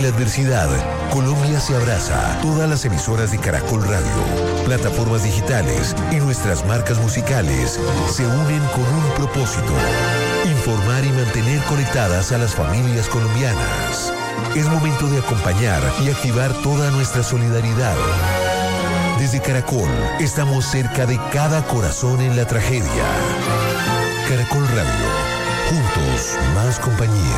La adversidad, Colombia se abraza. Todas las emisoras de Caracol Radio, plataformas digitales y nuestras marcas musicales se unen con un propósito: informar y mantener conectadas a las familias colombianas. Es momento de acompañar y activar toda nuestra solidaridad. Desde Caracol, estamos cerca de cada corazón en la tragedia. Caracol Radio, juntos, más compañía.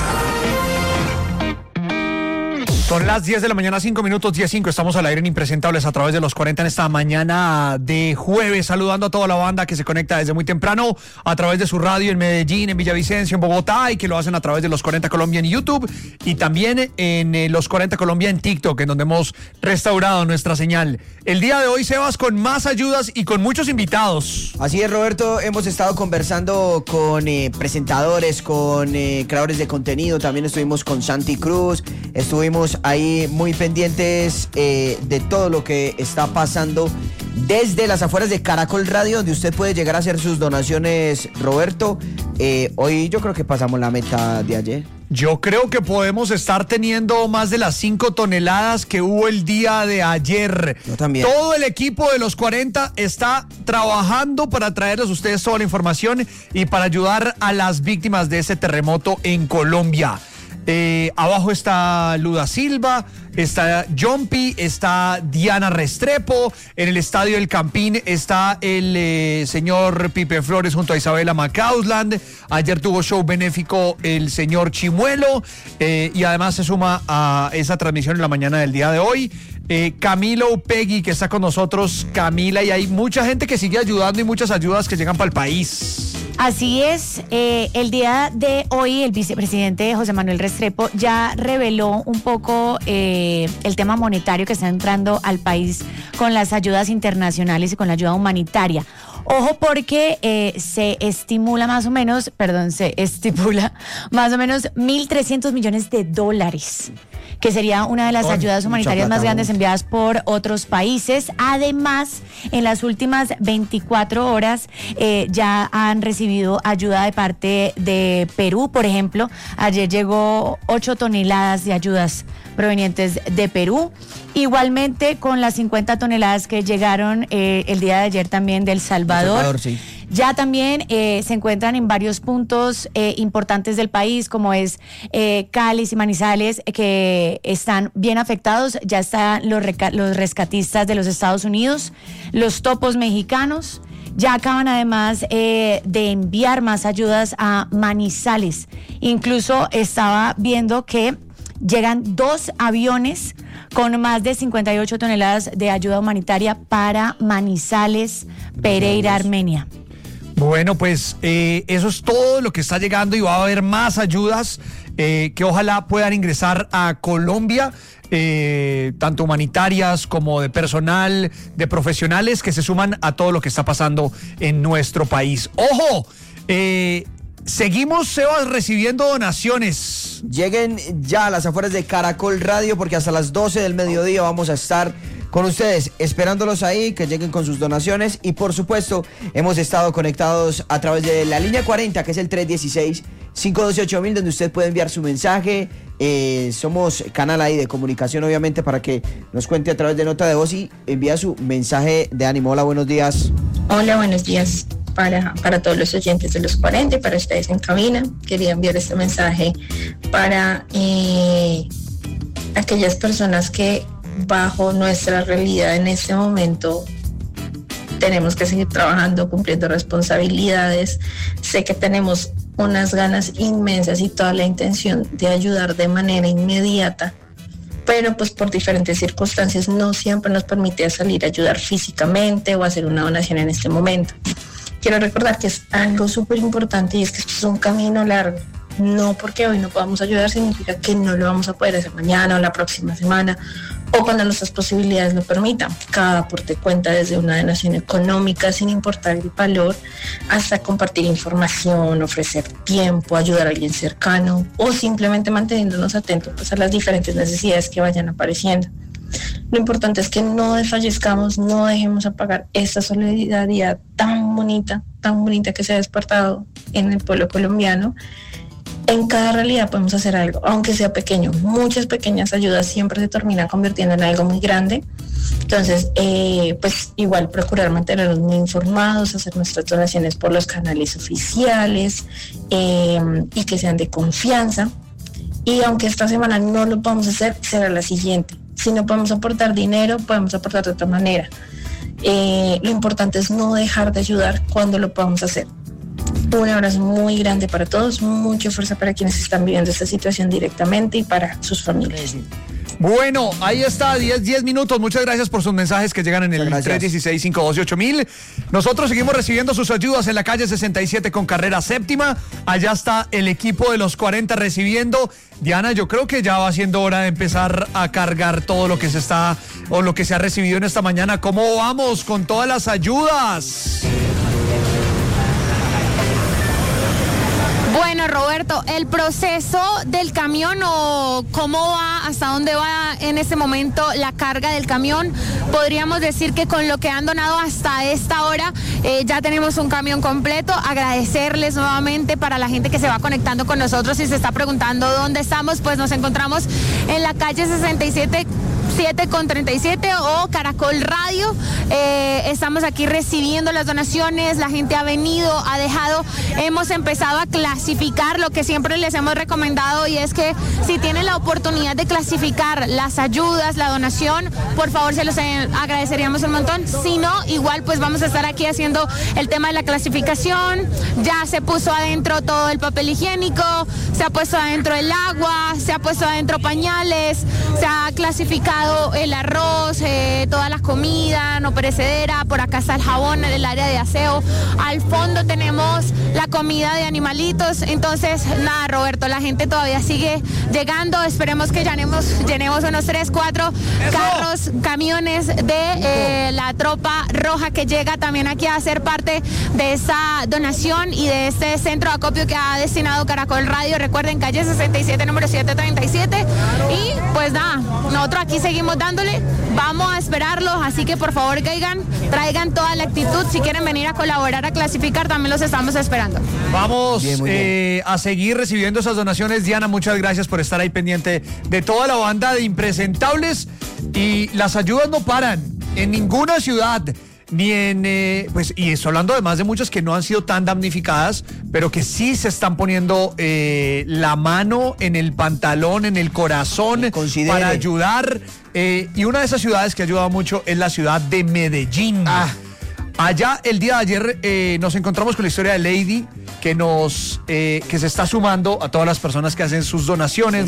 Son las 10 de la mañana, 5 minutos, 10:05. Estamos al aire en Impresentables a través de los 40 en esta mañana de jueves. Saludando a toda la banda que se conecta desde muy temprano a través de su radio en Medellín, en Villavicencio, en Bogotá, y que lo hacen a través de los 40 Colombia en YouTube y también en los 40 Colombia en TikTok, en donde hemos restaurado nuestra señal. El día de hoy, Sebas, con más ayudas y con muchos invitados. Así es, Roberto. Hemos estado conversando con presentadores, con creadores de contenido. También estuvimos con Santi Cruz. Estuvimos ahí muy pendientes de todo lo que está pasando desde las afueras de Caracol Radio, donde usted puede llegar a hacer sus donaciones, Roberto. Hoy yo creo que pasamos la meta de ayer. Yo creo que podemos estar teniendo más de las 5 toneladas que hubo el día de ayer. Yo también. Todo el equipo de los 40 está trabajando para traerles a ustedes toda la información y para ayudar a las víctimas de ese terremoto en Colombia. Abajo está Luda Silva, está Jumpy, está Diana Restrepo. En el estadio del Campín está el señor Pipe Flores junto a Isabela Macausland. Ayer tuvo show benéfico el señor Chimuelo, y además se suma a esa transmisión en la mañana del día de hoy Camilo Peggy, que está con nosotros. Camila, y hay mucha gente que sigue ayudando y muchas ayudas que llegan para el país. Así es, el día de hoy el vicepresidente José Manuel Restrepo ya reveló un poco el tema monetario que está entrando al país con las ayudas internacionales y con la ayuda humanitaria. Ojo, porque se estipula más o menos 1.300 millones de dólares, que sería una de las ayudas humanitarias más grandes enviadas por otros países. Además, en las últimas 24 horas ya han recibido ayuda de parte de Perú, por ejemplo. Ayer llegó 8 toneladas de ayudas provenientes de Perú. Igualmente con las 50 toneladas que llegaron el día de ayer también de El Salvador. Sí. Ya también se encuentran en varios puntos importantes del país, como es Cali y Manizales, que están bien afectados. Ya están los rescatistas de los Estados Unidos, los topos mexicanos. Ya acaban además de enviar más ayudas a Manizales. Incluso estaba viendo que llegan 2 aviones con más de 58 toneladas de ayuda humanitaria para Manizales, Pereira, Armenia. Bueno, pues eso es todo lo que está llegando, y va a haber más ayudas que ojalá puedan ingresar a Colombia, tanto humanitarias como de personal, de profesionales que se suman a todo lo que está pasando en nuestro país. ¡Ojo! Seguimos, Sebas, recibiendo donaciones. Lleguen ya a las afueras de Caracol Radio, porque hasta las 12 del mediodía vamos a estar con ustedes, esperándolos ahí, que lleguen con sus donaciones. Y por supuesto, hemos estado conectados a través de la línea 40, que es el 316-512-8000, donde usted puede enviar su mensaje. Somos canal ahí de comunicación, obviamente, para que nos cuente a través de nota de voz y envía su mensaje de ánimo. Hola, buenos días. Hola, buenos días. Para todos los oyentes de los 40 y para ustedes en cabina, quería enviar este mensaje para aquellas personas que bajo nuestra realidad en este momento tenemos que seguir trabajando, cumpliendo responsabilidades. Sé que tenemos unas ganas inmensas y toda la intención de ayudar de manera inmediata, pero pues por diferentes circunstancias no siempre nos permite salir a ayudar físicamente o hacer una donación en este momento. Quiero recordar que es algo súper importante, y es que esto es un camino largo. No porque hoy no podamos ayudar significa que no lo vamos a poder hacer mañana o la próxima semana o cuando nuestras posibilidades lo permitan. Cada aporte cuenta, desde una donación económica sin importar el valor hasta compartir información, ofrecer tiempo, ayudar a alguien cercano o simplemente manteniéndonos atentos pues a las diferentes necesidades que vayan apareciendo. Lo importante es que no desfallezcamos, no dejemos apagar esta solidaridad tan bonita que se ha despertado en el pueblo colombiano, En cada realidad podemos hacer algo, aunque sea pequeño. Muchas pequeñas ayudas siempre se terminan convirtiendo en algo muy grande. Entonces, pues igual procurar mantenernos muy informados, hacer nuestras donaciones por los canales oficiales y que sean de confianza. Y aunque esta semana no lo podamos hacer, será la siguiente. Si no podemos aportar dinero, podemos aportar de otra manera. Lo importante es no dejar de ayudar cuando lo podamos hacer. Un abrazo muy grande para todos, mucha fuerza para quienes están viviendo esta situación directamente y para sus familias. Bueno, ahí está, 10 minutos. Muchas gracias por sus mensajes que llegan en el 316-512-8000. Nosotros seguimos recibiendo sus ayudas en la calle 67 con carrera séptima. Allá está el equipo de los 40 recibiendo. Diana, yo creo que ya va siendo hora de empezar a cargar todo lo que se está o lo que se ha recibido en esta mañana. ¿Cómo vamos con todas las ayudas? Bueno, Roberto, el proceso del camión o cómo va, hasta dónde va en este momento la carga del camión, podríamos decir que con lo que han donado hasta esta hora ya tenemos un camión completo. Agradecerles nuevamente para la gente que se va conectando con nosotros y se está preguntando dónde estamos, pues nos encontramos en la calle 67 con 37 o Caracol Radio. Estamos aquí recibiendo las donaciones, la gente ha venido, ha dejado, hemos empezado a clasificar lo que siempre les hemos recomendado, y es que si tienen la oportunidad de clasificar las ayudas, la donación, por favor se los agradeceríamos un montón. Si no, igual pues vamos a estar aquí haciendo el tema de la clasificación. Ya se puso adentro todo el papel higiénico, se ha puesto adentro el agua, se ha puesto adentro pañales, se ha clasificado el arroz, toda la comida no perecedera. Por acá está el jabón, el área de aseo. Al fondo tenemos la comida de animalitos. Entonces, nada, Roberto, la gente todavía sigue llegando. Esperemos que llenemos unos 3, 4 carros, camiones de la tropa roja que llega también aquí a ser parte de esta donación y de este centro de acopio que ha destinado Caracol Radio. Recuerden, calle 67, número 737. Y pues nada, nosotros aquí seguimos dándole, vamos a esperarlos, así que por favor traigan toda la actitud. Si quieren venir a colaborar, a clasificar, también los estamos esperando. Vamos a seguir recibiendo esas donaciones. Diana, muchas gracias por estar ahí pendiente de toda la banda de impresentables, y las ayudas no paran en ninguna ciudad. Ni en, pues, y estoy hablando además de muchas que no han sido tan damnificadas, pero que sí se están poniendo la mano en el pantalón, en el corazón, para ayudar. Y una de esas ciudades que ha ayudado mucho es la ciudad de Medellín. Allá el día de ayer nos encontramos con la historia de Lady, que se está sumando a todas las personas que hacen sus donaciones.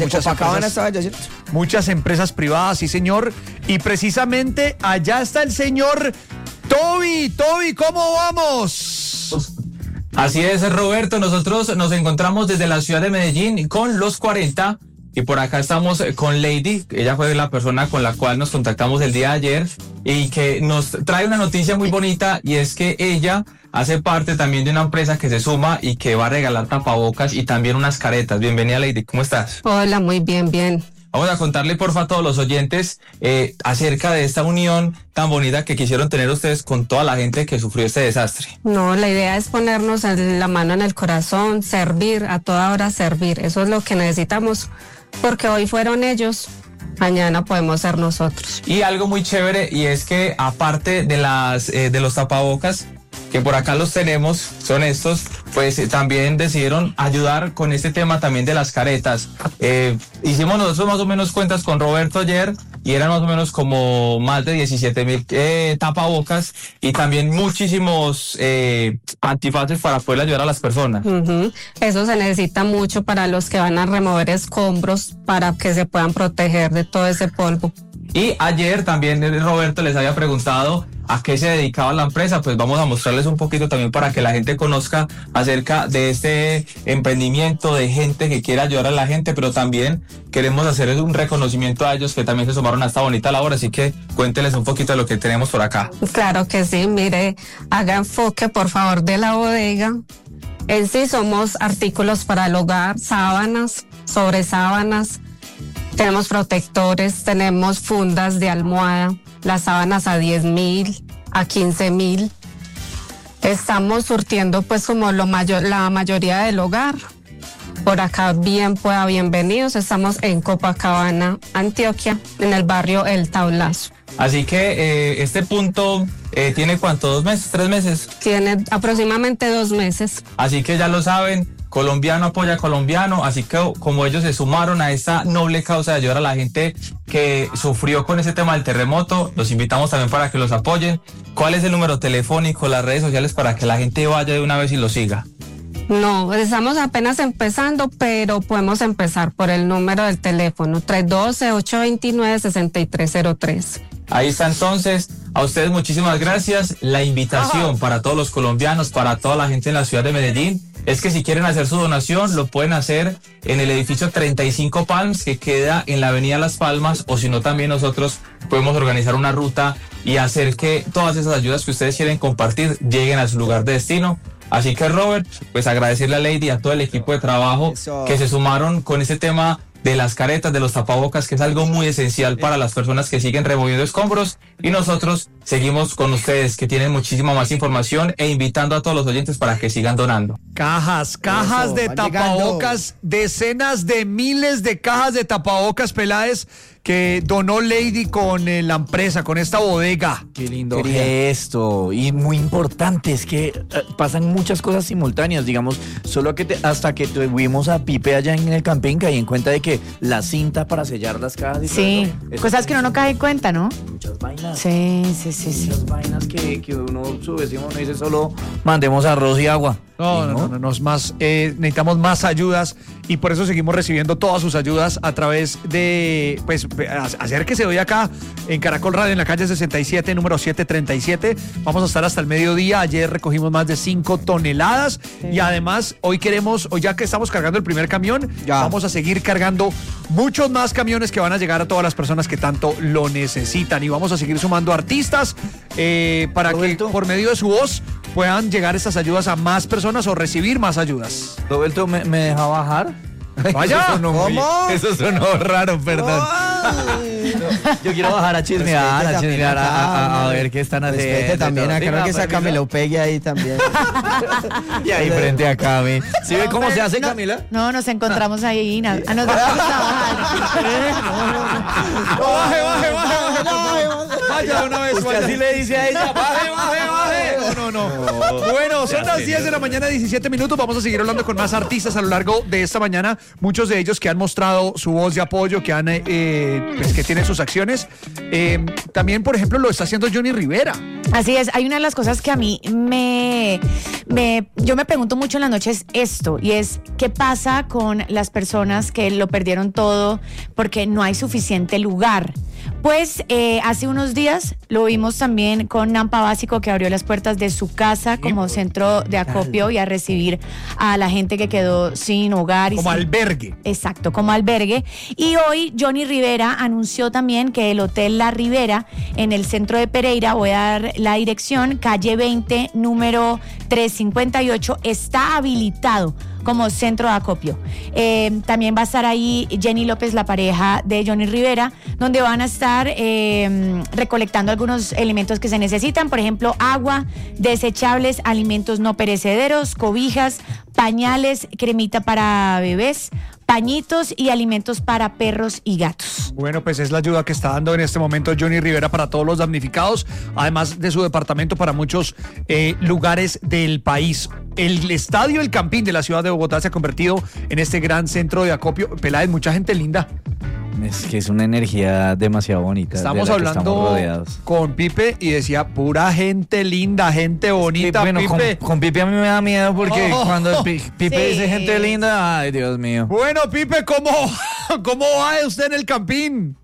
Muchas empresas privadas, sí señor. Y precisamente allá está el señor Toby, ¿cómo vamos? Así es, Roberto, nosotros nos encontramos desde la ciudad de Medellín con los 40 y por acá estamos con Lady. Ella fue la persona con la cual nos contactamos el día de ayer y que nos trae una noticia muy bonita, y es que ella hace parte también de una empresa que se suma y que va a regalar tapabocas y también unas caretas. Bienvenida, Lady, ¿cómo estás? Hola, muy bien. Vamos a contarle, porfa, a todos los oyentes acerca de esta unión tan bonita que quisieron tener ustedes con toda la gente que sufrió este desastre. No, la idea es ponernos la mano en el corazón, servir, a toda hora servir. Eso es lo que necesitamos, porque hoy fueron ellos, mañana podemos ser nosotros. Y algo muy chévere, y es que aparte de los tapabocas, que por acá los tenemos, son estos, pues también decidieron ayudar con este tema también de las caretas. Hicimos nosotros más o menos cuentas con Roberto ayer, y eran más o menos como más de 17,000 tapabocas y también muchísimos antifaces para poder ayudar a las personas. Eso se necesita mucho para los que van a remover escombros, para que se puedan proteger de todo ese polvo. Y ayer también Roberto les había preguntado a qué se dedicaba la empresa. Pues vamos a mostrarles un poquito también para que la gente conozca acerca de este emprendimiento de gente que quiere ayudar a la gente, pero también queremos hacerles un reconocimiento a ellos que también se sumaron a esta bonita labor, así que cuéntenles un poquito de lo que tenemos por acá. Claro que sí, mire, haga enfoque por favor de la bodega. En sí somos artículos para el hogar, sábanas, sobresábanas, tenemos protectores, tenemos fundas de almohada, las sábanas a 10,000, a 15,000. Estamos surtiendo pues como la mayoría del hogar. por acá bienvenidos. Estamos en Copacabana, Antioquia, en el barrio El Tablazo. Así que este punto tiene ¿cuánto? 2 meses, 3 meses. Tiene aproximadamente 2 meses. Así que ya lo saben, colombiano apoya colombiano, así que como ellos se sumaron a esta noble causa de ayudar a la gente que sufrió con ese tema del terremoto, los invitamos también para que los apoyen. ¿Cuál es el número telefónico, las redes sociales para que la gente vaya de una vez y lo siga? No, estamos apenas empezando, pero podemos empezar por el número del teléfono 312-829-6303. Ahí está entonces, a ustedes muchísimas gracias. La invitación para todos los colombianos, para toda la gente en la ciudad de Medellín, es que si quieren hacer su donación, lo pueden hacer en el edificio 35 Palms, que queda en la avenida Las Palmas, o si no, también nosotros podemos organizar una ruta y hacer que todas esas ayudas que ustedes quieren compartir lleguen a su lugar de destino. Así que, Robert, pues agradecerle a Lady y a todo el equipo de trabajo que se sumaron con ese tema de las caretas, de los tapabocas, que es algo muy esencial para las personas que siguen removiendo escombros, y nosotros seguimos con ustedes, que tienen muchísima más información, e invitando a todos los oyentes para que sigan donando. Cajas de tapabocas, decenas de miles de cajas de tapabocas, Peláez, que donó Lady con la empresa, con esta bodega. Qué lindo gesto, y muy importante, es que pasan muchas cosas simultáneas, digamos, hasta que tuvimos a Pipe allá en el camping, caí en cuenta de que la cinta para sellar las cajas y sí, todo eso, cosas que uno no cae en cuenta, ¿no? Muchas vainas. Sí. Muchas vainas que uno subestima, uno dice solo mandemos arroz y agua. No, es más, necesitamos más ayudas, y por eso seguimos recibiendo todas sus ayudas a través de, pues, acérquese hoy acá en Caracol Radio, en la calle 67, número 737. Vamos a estar hasta el mediodía. Ayer recogimos más de 5 toneladas, y además hoy ya que estamos cargando el primer camión, vamos a seguir cargando muchos más camiones que van a llegar a todas las personas que tanto lo necesitan, y vamos a seguir sumando artistas para que por medio de su voz puedan llegar estas ayudas a más personas o recibir más ayudas. Roberto, ¿me deja bajar? Vaya. Eso sonó raro, perdón. Yo quiero bajar a chismear, a ver qué están haciendo. Respete también a Carol, que esa Camila Upegue ahí también. Y ahí frente a Cami. ¿Sí ve cómo se hace, Camila? No, nos encontramos ahí. Nos vamos a bajar. Baje. Vaya una vez. Usted así le dice a ella, baje. No. Bueno, son las 10 de la mañana, 17 minutos. Vamos a seguir hablando con más artistas a lo largo de esta mañana. Muchos de ellos que han mostrado su voz de apoyo, que han pues que tienen sus acciones. También, por ejemplo, lo está haciendo Johnny Rivera. Así es, hay una de las cosas que a mí yo me pregunto mucho en las noches esto, y es ¿qué pasa con las personas que lo perdieron todo porque no hay suficiente lugar? Pues hace unos días lo vimos también con Nampa Básico, que abrió las puertas de su casa como centro de acopio y a recibir a la gente que quedó sin hogar. Como albergue. Exacto, como albergue. Y hoy Johnny Rivera anunció también que el Hotel La Ribera en el centro de Pereira, voy a dar la dirección, calle 20, número 358, está habilitado como centro de acopio. También va a estar ahí Jenny López, la pareja de Johnny Rivera, donde van a estar recolectando algunos elementos que se necesitan, por ejemplo, agua, desechables, alimentos no perecederos, cobijas, pañales, cremita para bebés, pañitos y alimentos para perros y gatos. Bueno, pues es la ayuda que está dando en este momento Johnny Rivera para todos los damnificados, además de su departamento para muchos lugares del país. El estadio El Campín de la ciudad de Bogotá se ha convertido en este gran centro de acopio. Peláez, mucha gente linda. Es que es una energía demasiado bonita. Estamos hablando con Pipe y decía pura gente linda, gente bonita. Bueno, Pipe. Con Pipe a mí me da miedo porque cuando Pipe dice gente linda, ay, Dios mío. Bueno, Pipe, ¿cómo va usted en El Campín?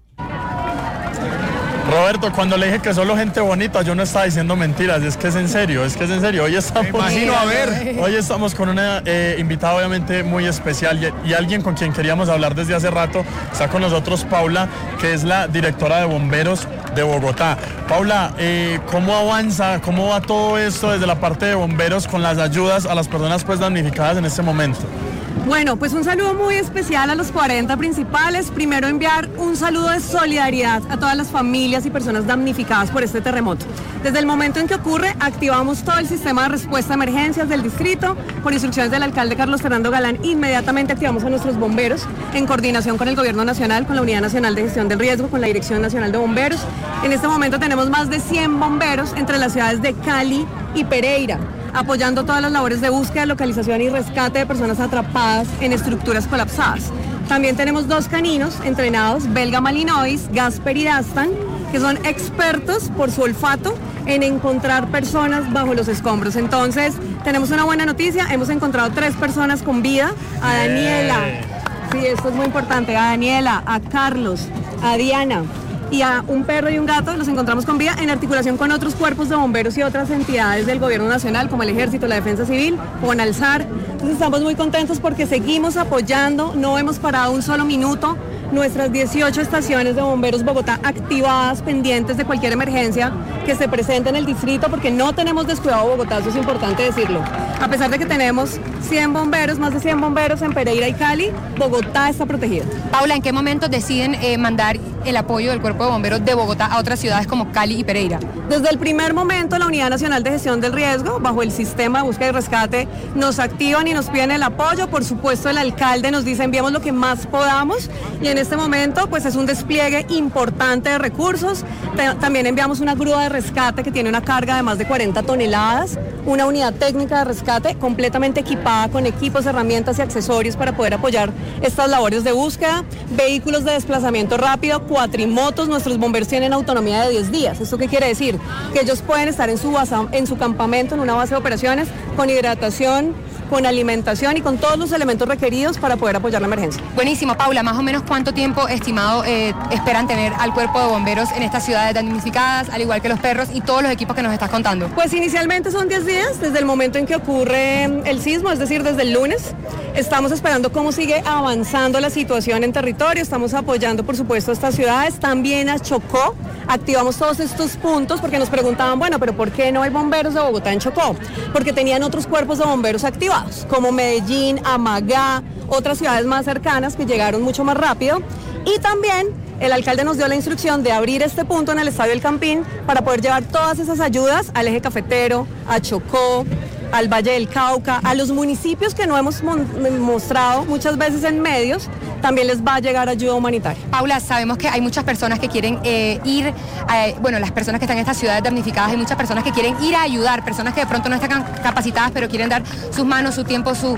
Roberto, cuando le dije que solo gente bonita, yo no estaba diciendo mentiras, es que es en serio. Hoy estamos con una invitada obviamente muy especial y alguien con quien queríamos hablar desde hace rato. Está con nosotros Paula, que es la directora de bomberos de Bogotá. Paula, ¿cómo avanza, cómo va todo esto desde la parte de bomberos con las ayudas a las personas pues damnificadas en este momento? Bueno, pues un saludo muy especial a los 40 principales. Primero enviar un saludo de solidaridad a todas las familias y personas damnificadas por este terremoto. Desde el momento en que ocurre, activamos todo el sistema de respuesta a emergencias del distrito. Por instrucciones del alcalde Carlos Fernando Galán, inmediatamente activamos a nuestros bomberos en coordinación con el Gobierno Nacional, con la Unidad Nacional de Gestión del Riesgo, con la Dirección Nacional de Bomberos. En este momento tenemos más de 100 bomberos entre las ciudades de Cali y Pereira, apoyando todas las labores de búsqueda, localización y rescate de personas atrapadas en estructuras colapsadas. También tenemos 2 caninos entrenados, belga Malinois, Gasper y Dastan, que son expertos por su olfato en encontrar personas bajo los escombros. Entonces, tenemos una buena noticia, hemos encontrado 3 personas con vida, a Daniela, sí, esto es muy importante, a Daniela, a Carlos, a Diana y a un perro y un gato, los encontramos con vida en articulación con otros cuerpos de bomberos y otras entidades del Gobierno Nacional, como el Ejército, la Defensa Civil, con Alzar. Entonces estamos muy contentos porque seguimos apoyando, no hemos parado un solo minuto. Nuestras 18 estaciones de Bomberos Bogotá activadas, pendientes de cualquier emergencia que se presente en el distrito, porque no tenemos descuidado Bogotá, eso es importante decirlo. A pesar de que tenemos 100 bomberos, más de 100 bomberos en Pereira y Cali, Bogotá está protegida. Paula, ¿en qué momento deciden mandar el apoyo del Cuerpo de Bomberos de Bogotá a otras ciudades como Cali y Pereira? Desde el primer momento, la Unidad Nacional de Gestión del Riesgo, bajo el sistema de búsqueda y rescate, nos activan y nos piden el apoyo. Por supuesto, el alcalde nos dice enviamos lo que más podamos, y en este momento pues es un despliegue importante de recursos. También enviamos una grúa de rescate que tiene una carga de más de 40 toneladas, una unidad técnica de rescate completamente equipada con equipos, herramientas y accesorios para poder apoyar estas labores de búsqueda, vehículos de desplazamiento rápido, cuatrimotos. Nuestros bomberos tienen autonomía de 10 días. ¿Esto qué quiere decir? Que ellos pueden estar en su campamento, en una base de operaciones, con hidratación, con alimentación y con todos los elementos requeridos para poder apoyar la emergencia. Buenísimo, Paula, más o menos ¿cuánto tiempo estimado esperan tener al Cuerpo de Bomberos en estas ciudades damnificadas, al igual que los perros y todos los equipos que nos estás contando? Pues inicialmente son 10 días desde el momento en que ocurre el sismo, es decir, desde el lunes. Estamos esperando cómo sigue avanzando la situación en territorio, estamos apoyando por supuesto a estas ciudades, también a Chocó. Activamos todos estos puntos porque nos preguntaban, bueno, pero ¿por qué no hay bomberos de Bogotá en Chocó? Porque tenían otros cuerpos de bomberos activados, como Medellín, Amagá, otras ciudades más cercanas que llegaron mucho más rápido. Y también el alcalde nos dio la instrucción de abrir este punto en el Estadio El Campín para poder llevar todas esas ayudas al eje cafetero, a Chocó, al Valle del Cauca, a los municipios que no hemos mostrado muchas veces en medios, también les va a llegar ayuda humanitaria. Paula, sabemos que hay muchas personas que quieren ir, las personas que están en estas ciudades damnificadas, hay muchas personas que quieren ir a ayudar, personas que de pronto no están capacitadas, pero quieren dar sus manos, su tiempo, su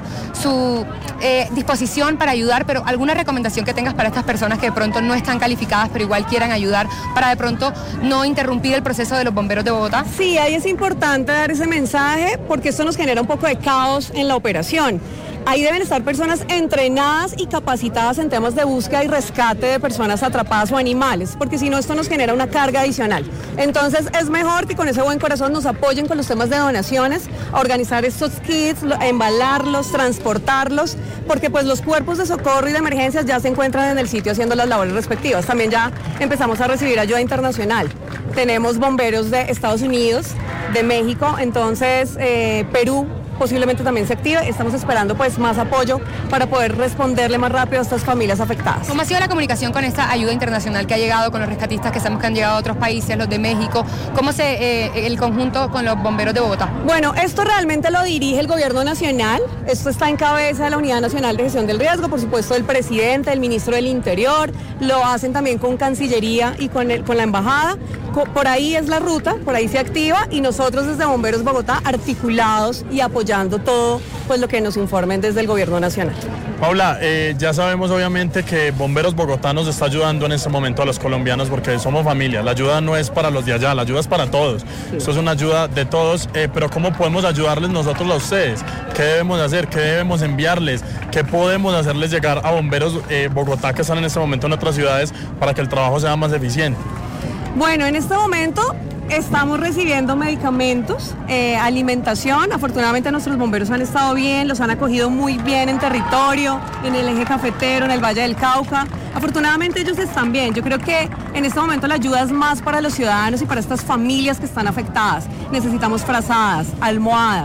disposición para ayudar, pero alguna recomendación que tengas para estas personas que de pronto no están calificadas, pero igual quieran ayudar, para de pronto no interrumpir el proceso de los bomberos de Bogotá? Sí, ahí es importante dar ese mensaje porque esto nos genera un poco de caos en la operación. Ahí deben estar personas entrenadas y capacitadas en temas de búsqueda y rescate de personas atrapadas o animales, porque si no esto nos genera una carga adicional. Entonces es mejor que con ese buen corazón nos apoyen con los temas de donaciones, a organizar estos kits, a embalarlos, transportarlos, porque pues los cuerpos de socorro y de emergencias ya se encuentran en el sitio haciendo las labores respectivas. También ya empezamos a recibir ayuda internacional. Tenemos bomberos de Estados Unidos, de México, entonces Perú posiblemente también se active. Estamos esperando pues más apoyo para poder responderle más rápido a estas familias afectadas. ¿Cómo ha sido la comunicación con esta ayuda internacional que ha llegado, con los rescatistas que sabemos que han llegado a otros países, los de México? ¿Cómo el conjunto con los bomberos de Bogotá? Bueno, esto realmente lo dirige el Gobierno Nacional. Esto está en cabeza de la Unidad Nacional de Gestión del Riesgo, por supuesto el presidente, el ministro del Interior, lo hacen también con Cancillería y con la Embajada. Por ahí es la ruta, por ahí se activa y nosotros desde Bomberos Bogotá articulados y apoyando todo pues lo que nos informen desde el Gobierno Nacional. Paula, ya sabemos obviamente que Bomberos Bogotá nos está ayudando en este momento a los colombianos porque somos familia. La ayuda no es para los de allá, la ayuda es para todos. Sí. Esto es una ayuda de todos, pero ¿cómo podemos ayudarles nosotros a ustedes? ¿Qué debemos hacer? ¿Qué debemos enviarles? ¿Qué podemos hacerles llegar a Bomberos Bogotá que están en este momento en otras ciudades para que el trabajo sea más eficiente? Bueno, en este momento estamos recibiendo medicamentos, alimentación. Afortunadamente nuestros bomberos han estado bien, los han acogido muy bien en territorio, en el eje cafetero, en el Valle del Cauca. Afortunadamente ellos están bien. Yo creo que en este momento la ayuda es más para los ciudadanos y para estas familias que están afectadas. Necesitamos frazadas, almohadas,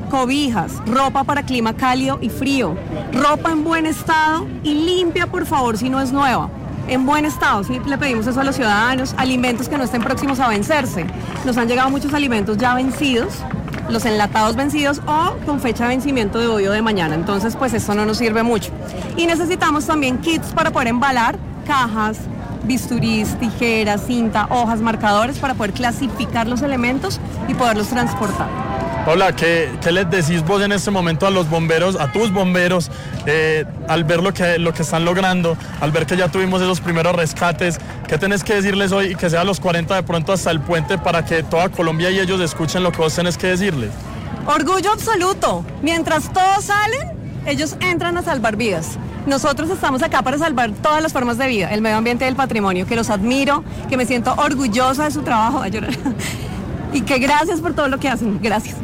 cobijas, ropa para clima cálido y frío, ropa en buen estado y limpia, por favor, si no es nueva. En buen estado, sí, le pedimos eso a los ciudadanos, alimentos que no estén próximos a vencerse. Nos han llegado muchos alimentos ya vencidos, los enlatados vencidos o con fecha de vencimiento de hoy o de mañana, entonces pues eso no nos sirve mucho. Y necesitamos también kits para poder embalar cajas, bisturís, tijeras, cinta, hojas, marcadores para poder clasificar los elementos y poderlos transportar. Paula, ¿qué les decís vos en este momento a los bomberos, a tus bomberos, al ver lo que están logrando, al ver que ya tuvimos esos primeros rescates? ¿Qué tenés que decirles hoy y que sea a los 40 de pronto hasta el puente para que toda Colombia y ellos escuchen lo que vos tenés que decirles? Orgullo absoluto. Mientras todos salen, ellos entran a salvar vidas. Nosotros estamos acá para salvar todas las formas de vida, el medio ambiente y el patrimonio, que los admiro, que me siento orgullosa de su trabajo. A llorar. Y que gracias por todo lo que hacen. Gracias.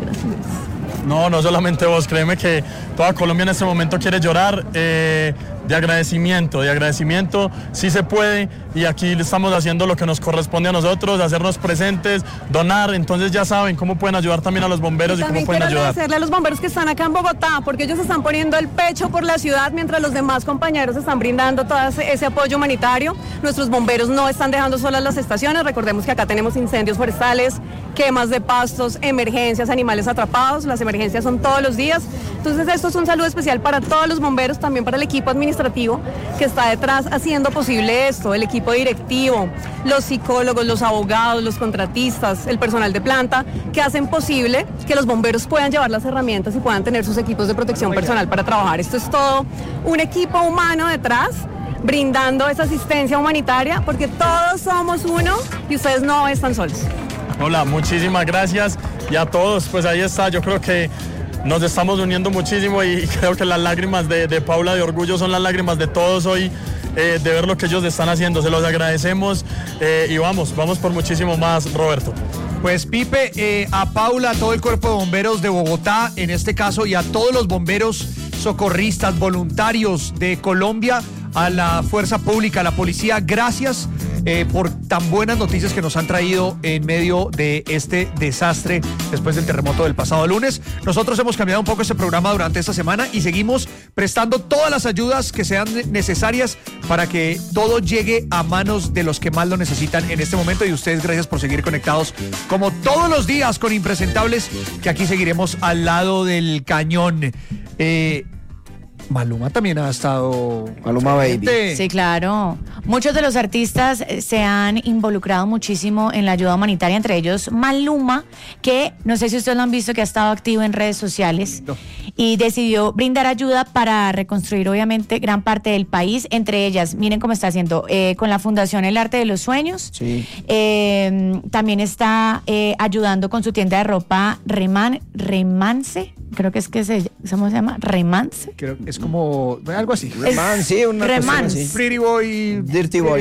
No solamente vos, créeme que toda Colombia en este momento quiere llorar de agradecimiento, sí se puede, y aquí estamos haciendo lo que nos corresponde a nosotros, hacernos presentes, donar, entonces ya saben cómo pueden ayudar también a los bomberos y cómo pueden ayudar. También quiero agradecerle a los bomberos que están acá en Bogotá, porque ellos están poniendo el pecho por la ciudad, mientras los demás compañeros están brindando todo ese apoyo humanitario. Nuestros bomberos no están dejando solas las estaciones, recordemos que acá tenemos incendios forestales, quemas de pastos, emergencias, animales atrapados, las emergencias son todos los días, entonces esto es un saludo especial para todos los bomberos, también para el equipo administrativo que está detrás haciendo posible esto, el equipo directivo, los psicólogos, los abogados, los contratistas, el personal de planta, que hacen posible que los bomberos puedan llevar las herramientas y puedan tener sus equipos de protección personal para trabajar. Esto es todo un equipo humano detrás, brindando esa asistencia humanitaria, porque todos somos uno y ustedes no están solos. Hola, muchísimas gracias, y a todos, pues ahí está, yo creo que nos estamos uniendo muchísimo y creo que las lágrimas de Paula de orgullo son las lágrimas de todos hoy, de ver lo que ellos están haciendo, se los agradecemos, y vamos por muchísimo más, Roberto. Pues Pipe, a Paula, a todo el cuerpo de bomberos de Bogotá, en este caso, y a todos los bomberos socorristas, voluntarios de Colombia, a la fuerza pública, a la policía, gracias por tan buenas noticias que nos han traído en medio de este desastre después del terremoto del pasado lunes. Nosotros hemos cambiado un poco este programa durante esta semana y seguimos prestando todas las ayudas que sean necesarias para que todo llegue a manos de los que más lo necesitan en este momento, y ustedes gracias por seguir conectados como todos los días con Impresentables, que aquí seguiremos al lado del cañón. Maluma también ha estado... Maluma Baby. Sí, claro. Muchos de los artistas se han involucrado muchísimo en la ayuda humanitaria, entre ellos Maluma, que no sé si ustedes lo han visto, que ha estado activo en redes sociales y decidió brindar ayuda para reconstruir obviamente gran parte del país, entre ellas, miren cómo está haciendo, con la Fundación El Arte de los Sueños. Sí. También está ayudando con su tienda de ropa Remance. Creo que ¿cómo se llama? Remance. Creo que es como algo así. Remance, sí, una Remance. Pretty Boy. Dirty Boy.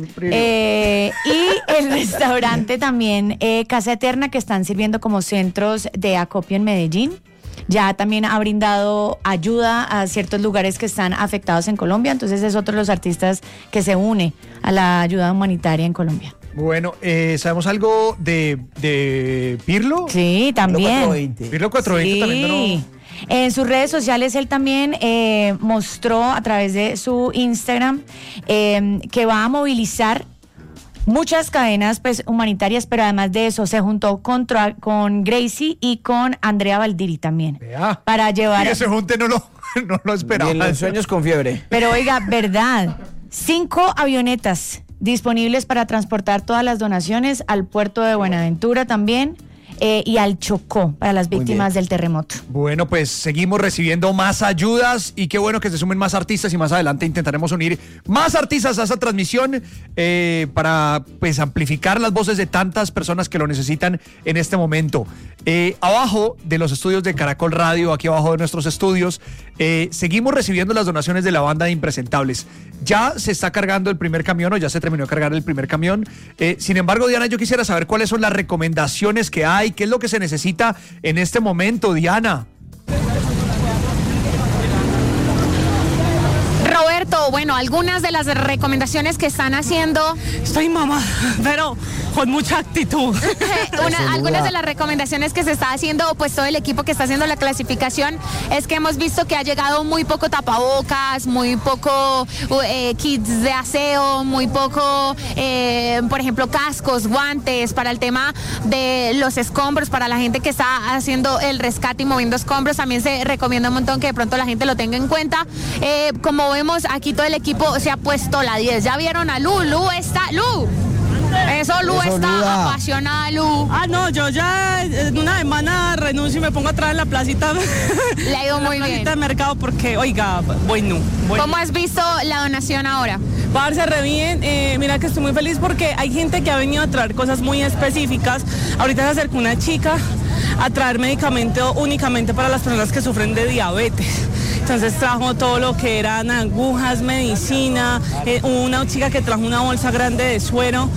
Y el restaurante también, Casa Eterna, que están sirviendo como centros de acopio en Medellín. Ya también ha brindado ayuda a ciertos lugares que están afectados en Colombia. Entonces es otro de los artistas que se une a la ayuda humanitaria en Colombia. Bueno, ¿sabemos algo de Pirlo? Sí, también. Pirlo 420 sí. también donó. En sus redes sociales él también mostró a través de su Instagram que va a movilizar muchas cadenas pues humanitarias, pero además de eso se juntó con Gracie y con Andrea Valdiri también. Vea. Para llevar... Y ese junte no lo esperaba. Y en los sueños con fiebre. Pero oiga, verdad, 5 avionetas disponibles para transportar todas las donaciones al puerto de Buenaventura también, y al Chocó para las víctimas del terremoto. Bueno, pues seguimos recibiendo más ayudas y qué bueno que se sumen más artistas, y más adelante intentaremos unir más artistas a esa transmisión para pues amplificar las voces de tantas personas que lo necesitan en este momento. Abajo de los estudios de Caracol Radio, aquí abajo de nuestros estudios, seguimos recibiendo las donaciones de la banda de Impresentables. Ya se está cargando el primer camión, o ya se terminó de cargar el primer camión. Sin embargo, Diana, yo quisiera saber cuáles son las recomendaciones que hay, qué es lo que se necesita en este momento, Diana. Roberto, bueno, algunas de las recomendaciones que están haciendo... Estoy mamá, pero con mucha actitud. Algunas de las recomendaciones que se está haciendo, pues todo el equipo que está haciendo la clasificación, es que hemos visto que ha llegado muy poco tapabocas, muy poco kits de aseo, muy poco, por ejemplo, cascos, guantes para el tema de los escombros, para la gente que está haciendo el rescate y moviendo escombros. También se recomienda un montón que de pronto la gente lo tenga en cuenta. Como vemos, aquí todo el equipo se ha puesto la 10. ¿Ya vieron a Lu? Lu está apasionada, Lu. No, yo ya en una semana renuncio y me pongo atrás en la placita. Le ha ido muy bien. De mercado porque, oiga, bueno. ¿Cómo has visto la donación ahora? Parce, re bien. Mira que estoy muy feliz porque hay gente que ha venido a traer cosas muy específicas. Ahorita se acercó una chica a traer medicamento únicamente para las personas que sufren de diabetes. Entonces trajo todo lo que eran agujas, medicina, una chica que trajo una bolsa grande de suero,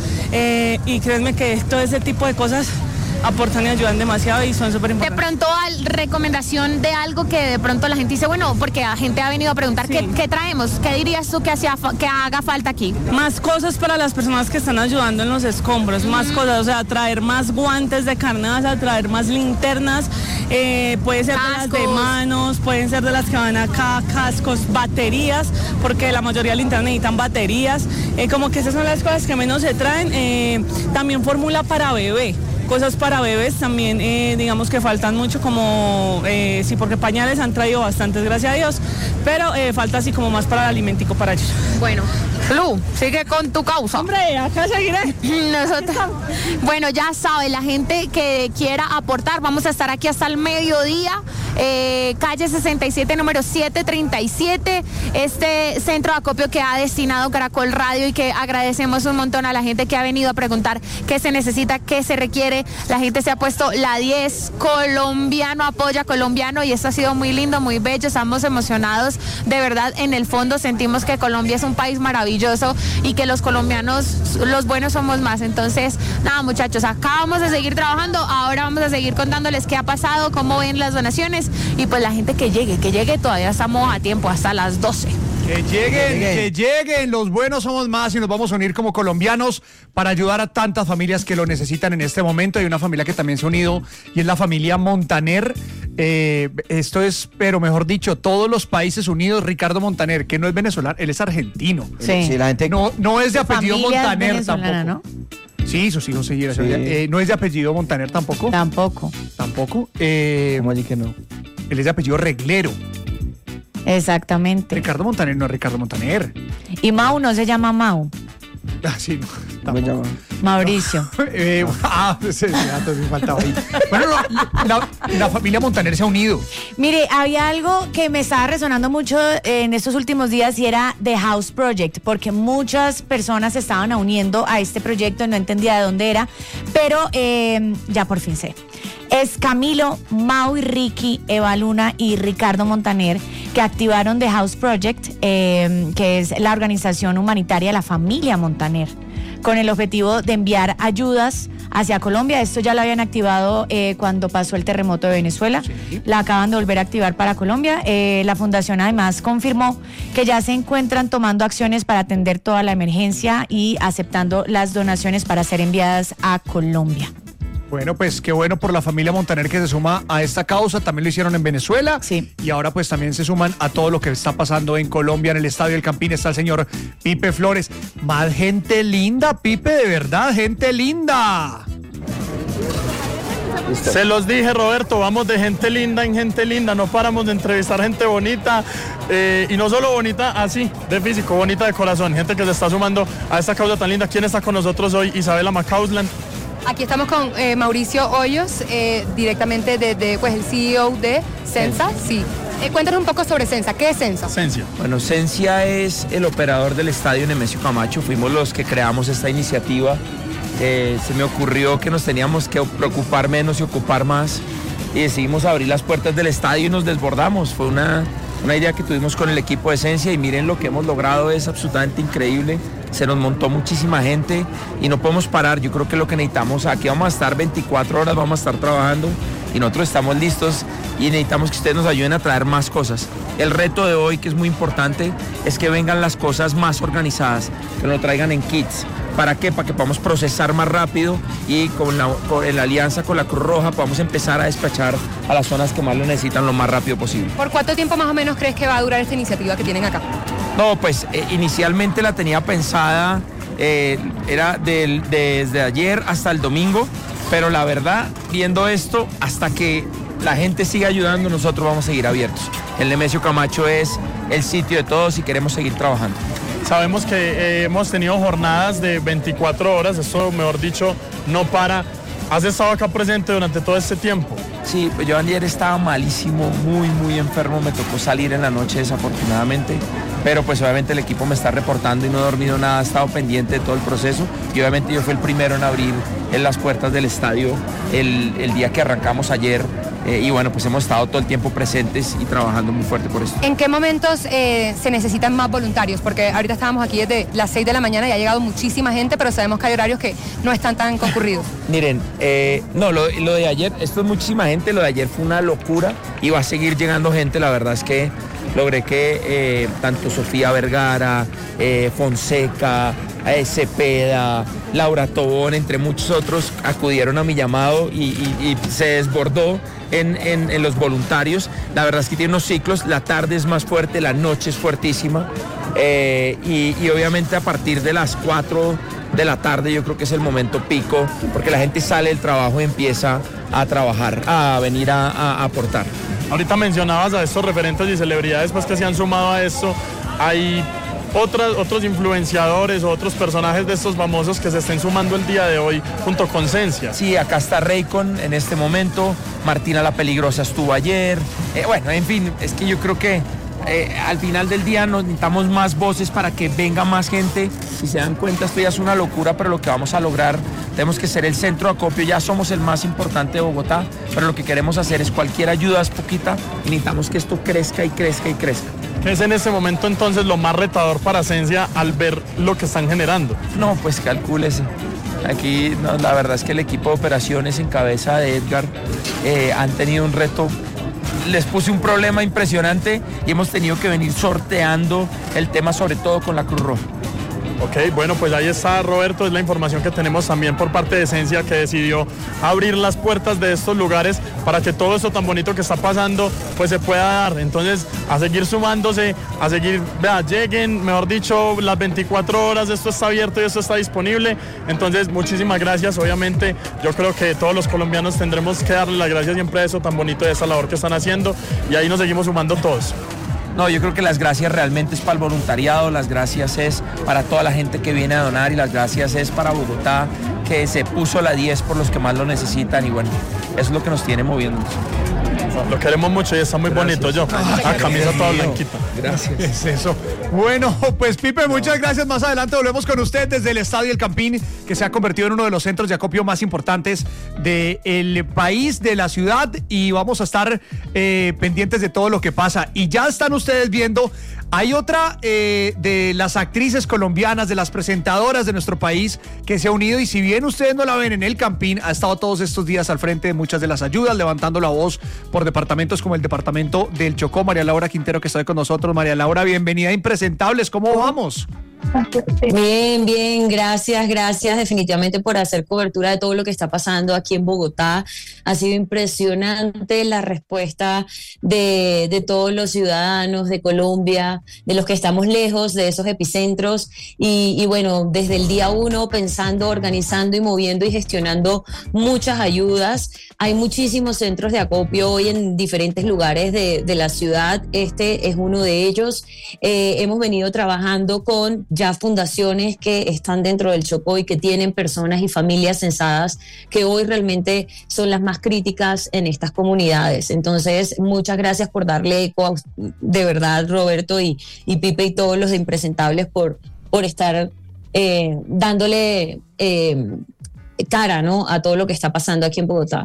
y créanme que todo ese tipo de cosas aportan y ayudan demasiado y son súper importantes. De pronto, recomendación de algo que de pronto la gente dice, bueno, porque la gente ha venido a preguntar, sí, ¿qué traemos? ¿Qué dirías tú que haga falta aquí? Más cosas para las personas que están ayudando en los escombros, más cosas, o sea, traer más guantes de carnaza, traer más linternas, puede ser cascos, de las de manos, pueden ser de las que van acá, cascos, baterías, porque la mayoría de linternas necesitan baterías, como que esas son las cosas que menos se traen. También fórmula para bebé. Cosas para bebés también, digamos que faltan mucho, como, sí, porque pañales han traído bastantes, gracias a Dios, pero falta así como más para el alimentico para ellos. Bueno, Lu, sigue con tu causa. Hombre, acá seguiré. Nosotros, bueno, ya sabe, la gente que quiera aportar, vamos a estar aquí hasta el mediodía, calle 67, número 737, este centro de acopio que ha destinado Caracol Radio y que agradecemos un montón a la gente que ha venido a preguntar qué se necesita, qué se requiere. La gente se ha puesto la 10, colombiano, apoya colombiano, y esto ha sido muy lindo, muy bello, estamos emocionados, de verdad, en el fondo sentimos que Colombia es un país maravilloso y que los colombianos, los buenos somos más. Entonces, nada, muchachos, acá vamos a seguir trabajando, ahora vamos a seguir contándoles qué ha pasado, cómo ven las donaciones, y pues la gente que llegue, todavía estamos a tiempo, hasta las 12. Que lleguen, los buenos somos más y nos vamos a unir como colombianos para ayudar a tantas familias que lo necesitan en este momento. Hay una familia que también se ha unido y es la familia Montaner. Esto es, pero mejor dicho, todos los países unidos. Ricardo Montaner, que no es venezolano, él es argentino. Sí, la gente no es de apellido Montaner tampoco. ¿No? Sí, sus hijos siguieron. Sí. No es de apellido Montaner tampoco. Tampoco. ¿Tampoco? ¿Cómo allí que no? Él es de apellido Reglero. Exactamente. Ricardo Montaner no es Ricardo Montaner. Y Mau no se llama Mau. Sí, no. ¿Cómo se llama? Mauricio. Faltaba ahí. Bueno, la familia Montaner se ha unido. Mire, había algo que me estaba resonando mucho en estos últimos días y era The House Project, porque muchas personas se estaban uniendo a este proyecto, no entendía de dónde era, pero ya por fin sé. Es Camilo, Mau y Ricky, Eva Luna y Ricardo Montaner, que activaron The House Project, que es la organización humanitaria de la familia Montaner, con el objetivo de enviar ayudas hacia Colombia. Esto ya lo habían activado cuando pasó el terremoto de Venezuela. Sí. La acaban de volver a activar para Colombia. La fundación además confirmó que ya se encuentran tomando acciones para atender toda la emergencia y aceptando las donaciones para ser enviadas a Colombia. Bueno, pues qué bueno por la familia Montaner que se suma a esta causa. También lo hicieron en Venezuela. Sí. Y ahora pues también se suman a todo lo que está pasando en Colombia. En el Estadio del Campín está el señor Pipe Flores. Más gente linda, Pipe, de verdad, gente linda. Se los dije, Roberto, vamos de gente linda en gente linda, no paramos de entrevistar gente bonita, y no solo bonita así, de físico, bonita de corazón, gente que se está sumando a esta causa tan linda. ¿Quién está con nosotros hoy? Isabela Macausland. Aquí estamos con Mauricio Hoyos, directamente desde pues, el CEO de Sensa. Sí. Cuéntanos un poco sobre Sensa. ¿Qué es Sensa? Sensia. Bueno, Sensia es el operador del estadio Nemesio Camacho. Fuimos los que creamos esta iniciativa. Se me ocurrió que nos teníamos que preocupar menos y ocupar más. Y decidimos abrir las puertas del estadio y nos desbordamos. Fue una idea que tuvimos con el equipo de Sensia y miren lo que hemos logrado, es absolutamente increíble. Se nos montó muchísima gente y no podemos parar. Yo creo que lo que necesitamos, aquí vamos a estar 24 horas, vamos a estar trabajando y nosotros estamos listos y necesitamos que ustedes nos ayuden a traer más cosas. El reto de hoy, que es muy importante, es que vengan las cosas más organizadas, que lo traigan en kits, ¿Para qué? Para que podamos procesar más rápido y en la alianza con la Cruz Roja podamos empezar a despachar a las zonas que más lo necesitan lo más rápido posible. ¿Por cuánto tiempo más o menos crees que va a durar esta iniciativa que tienen acá? No, pues inicialmente la tenía pensada, era desde ayer hasta el domingo, pero la verdad, viendo esto, hasta que la gente siga ayudando, nosotros vamos a seguir abiertos. El Nemesio Camacho es el sitio de todos y queremos seguir trabajando. Sabemos que hemos tenido jornadas de 24 horas, esto mejor dicho no para. ¿Has estado acá presente durante todo este tiempo? Sí, pues yo ayer estaba malísimo, muy enfermo, me tocó salir en la noche desafortunadamente, pero pues obviamente el equipo me está reportando y no he dormido nada, he estado pendiente de todo el proceso y obviamente yo fui el primero en abrir en las puertas del estadio el día que arrancamos ayer. Y bueno, pues hemos estado todo el tiempo presentes y trabajando muy fuerte por esto. ¿En qué momentos se necesitan más voluntarios? Porque ahorita estábamos aquí desde las 6 de la mañana y ha llegado muchísima gente, pero sabemos que hay horarios que no están tan concurridos. Miren, no, lo de ayer, esto es muchísima gente, lo de ayer fue una locura y va a seguir llegando gente, la verdad es que logré que tanto Sofía Vergara, Fonseca, Cepeda, Laura Tobón, entre muchos otros, acudieron a mi llamado y se desbordó en los voluntarios. La verdad es que tiene unos ciclos, la tarde es más fuerte, la noche es fuertísima y obviamente a partir de las 4 de la tarde yo creo que es el momento pico, porque la gente sale del trabajo y empieza a trabajar, a venir a aportar. Ahorita mencionabas a estos referentes y celebridades pues, que se han sumado a esto. Hay otros influenciadores o otros personajes de estos famosos que se estén sumando el día de hoy junto con Cencia. Sí, acá está Raycon en este momento, Martina la Peligrosa estuvo ayer, bueno, en fin, es que yo creo que al final del día necesitamos más voces para que venga más gente. Si se dan cuenta, esto ya es una locura, pero lo que vamos a lograr, tenemos que ser el centro de acopio, ya somos el más importante de Bogotá, pero lo que queremos hacer es cualquier ayuda es poquita y necesitamos que esto crezca y crezca y crezca. ¿Qué es en este momento entonces lo más retador para Cencia al ver lo que están generando? No, pues calcúlese. Aquí no, la verdad es que el equipo de operaciones en cabeza de Edgar han tenido un reto. Les puse un problema impresionante y hemos tenido que venir sorteando el tema, sobre todo con la Cruz Roja. Ok, bueno, pues ahí está, Roberto, es la información que tenemos también por parte de Cencia, que decidió abrir las puertas de estos lugares para que todo esto tan bonito que está pasando pues se pueda dar. Entonces, a seguir sumándose, a seguir, lleguen, mejor dicho, las 24 horas, esto está abierto y esto está disponible. Entonces, muchísimas gracias. Obviamente, yo creo que todos los colombianos tendremos que darle las gracias siempre a eso tan bonito, de esa labor que están haciendo, y ahí nos seguimos sumando todos. No, yo creo que las gracias realmente es para el voluntariado, las gracias es para toda la gente que viene a donar y las gracias es para Bogotá, que se puso la 10 por los que más lo necesitan y bueno, eso es lo que nos tiene moviéndonos. Lo queremos mucho y está muy bonito, yo. La camisa toda blanquita. Gracias. Es eso. Bueno, pues Pipe, muchas gracias. Más adelante volvemos con usted desde el Estadio El Campín, que se ha convertido en uno de los centros de acopio más importantes del país, de la ciudad, y vamos a estar pendientes de todo lo que pasa. Y ya están ustedes viendo, hay otra de las actrices colombianas, de las presentadoras de nuestro país, que se ha unido, y si bien ustedes no la ven en El Campín, ha estado todos estos días al frente de muchas de las ayudas, levantando la voz por departamentos como el departamento del Chocó. María Laura Quintero, que está con nosotros. María Laura, bienvenida a Impresentables, ¿cómo vamos? Bien, gracias definitivamente por hacer cobertura de todo lo que está pasando aquí en Bogotá. Ha sido impresionante la respuesta de todos los ciudadanos de Colombia, de los que estamos lejos de esos epicentros y bueno, desde el día 1 pensando, organizando y moviendo y gestionando muchas ayudas. Hay muchísimos centros de acopio hoy en diferentes lugares de la ciudad. Este es uno de ellos. Hemos venido trabajando con ya fundaciones que están dentro del Chocó y que tienen personas y familias censadas que hoy realmente son las más críticas en estas comunidades. Entonces, muchas gracias por darle eco, de verdad, Roberto y Pipe y todos los de Impresentables por estar dándole cara, ¿no?, a todo lo que está pasando aquí en Bogotá.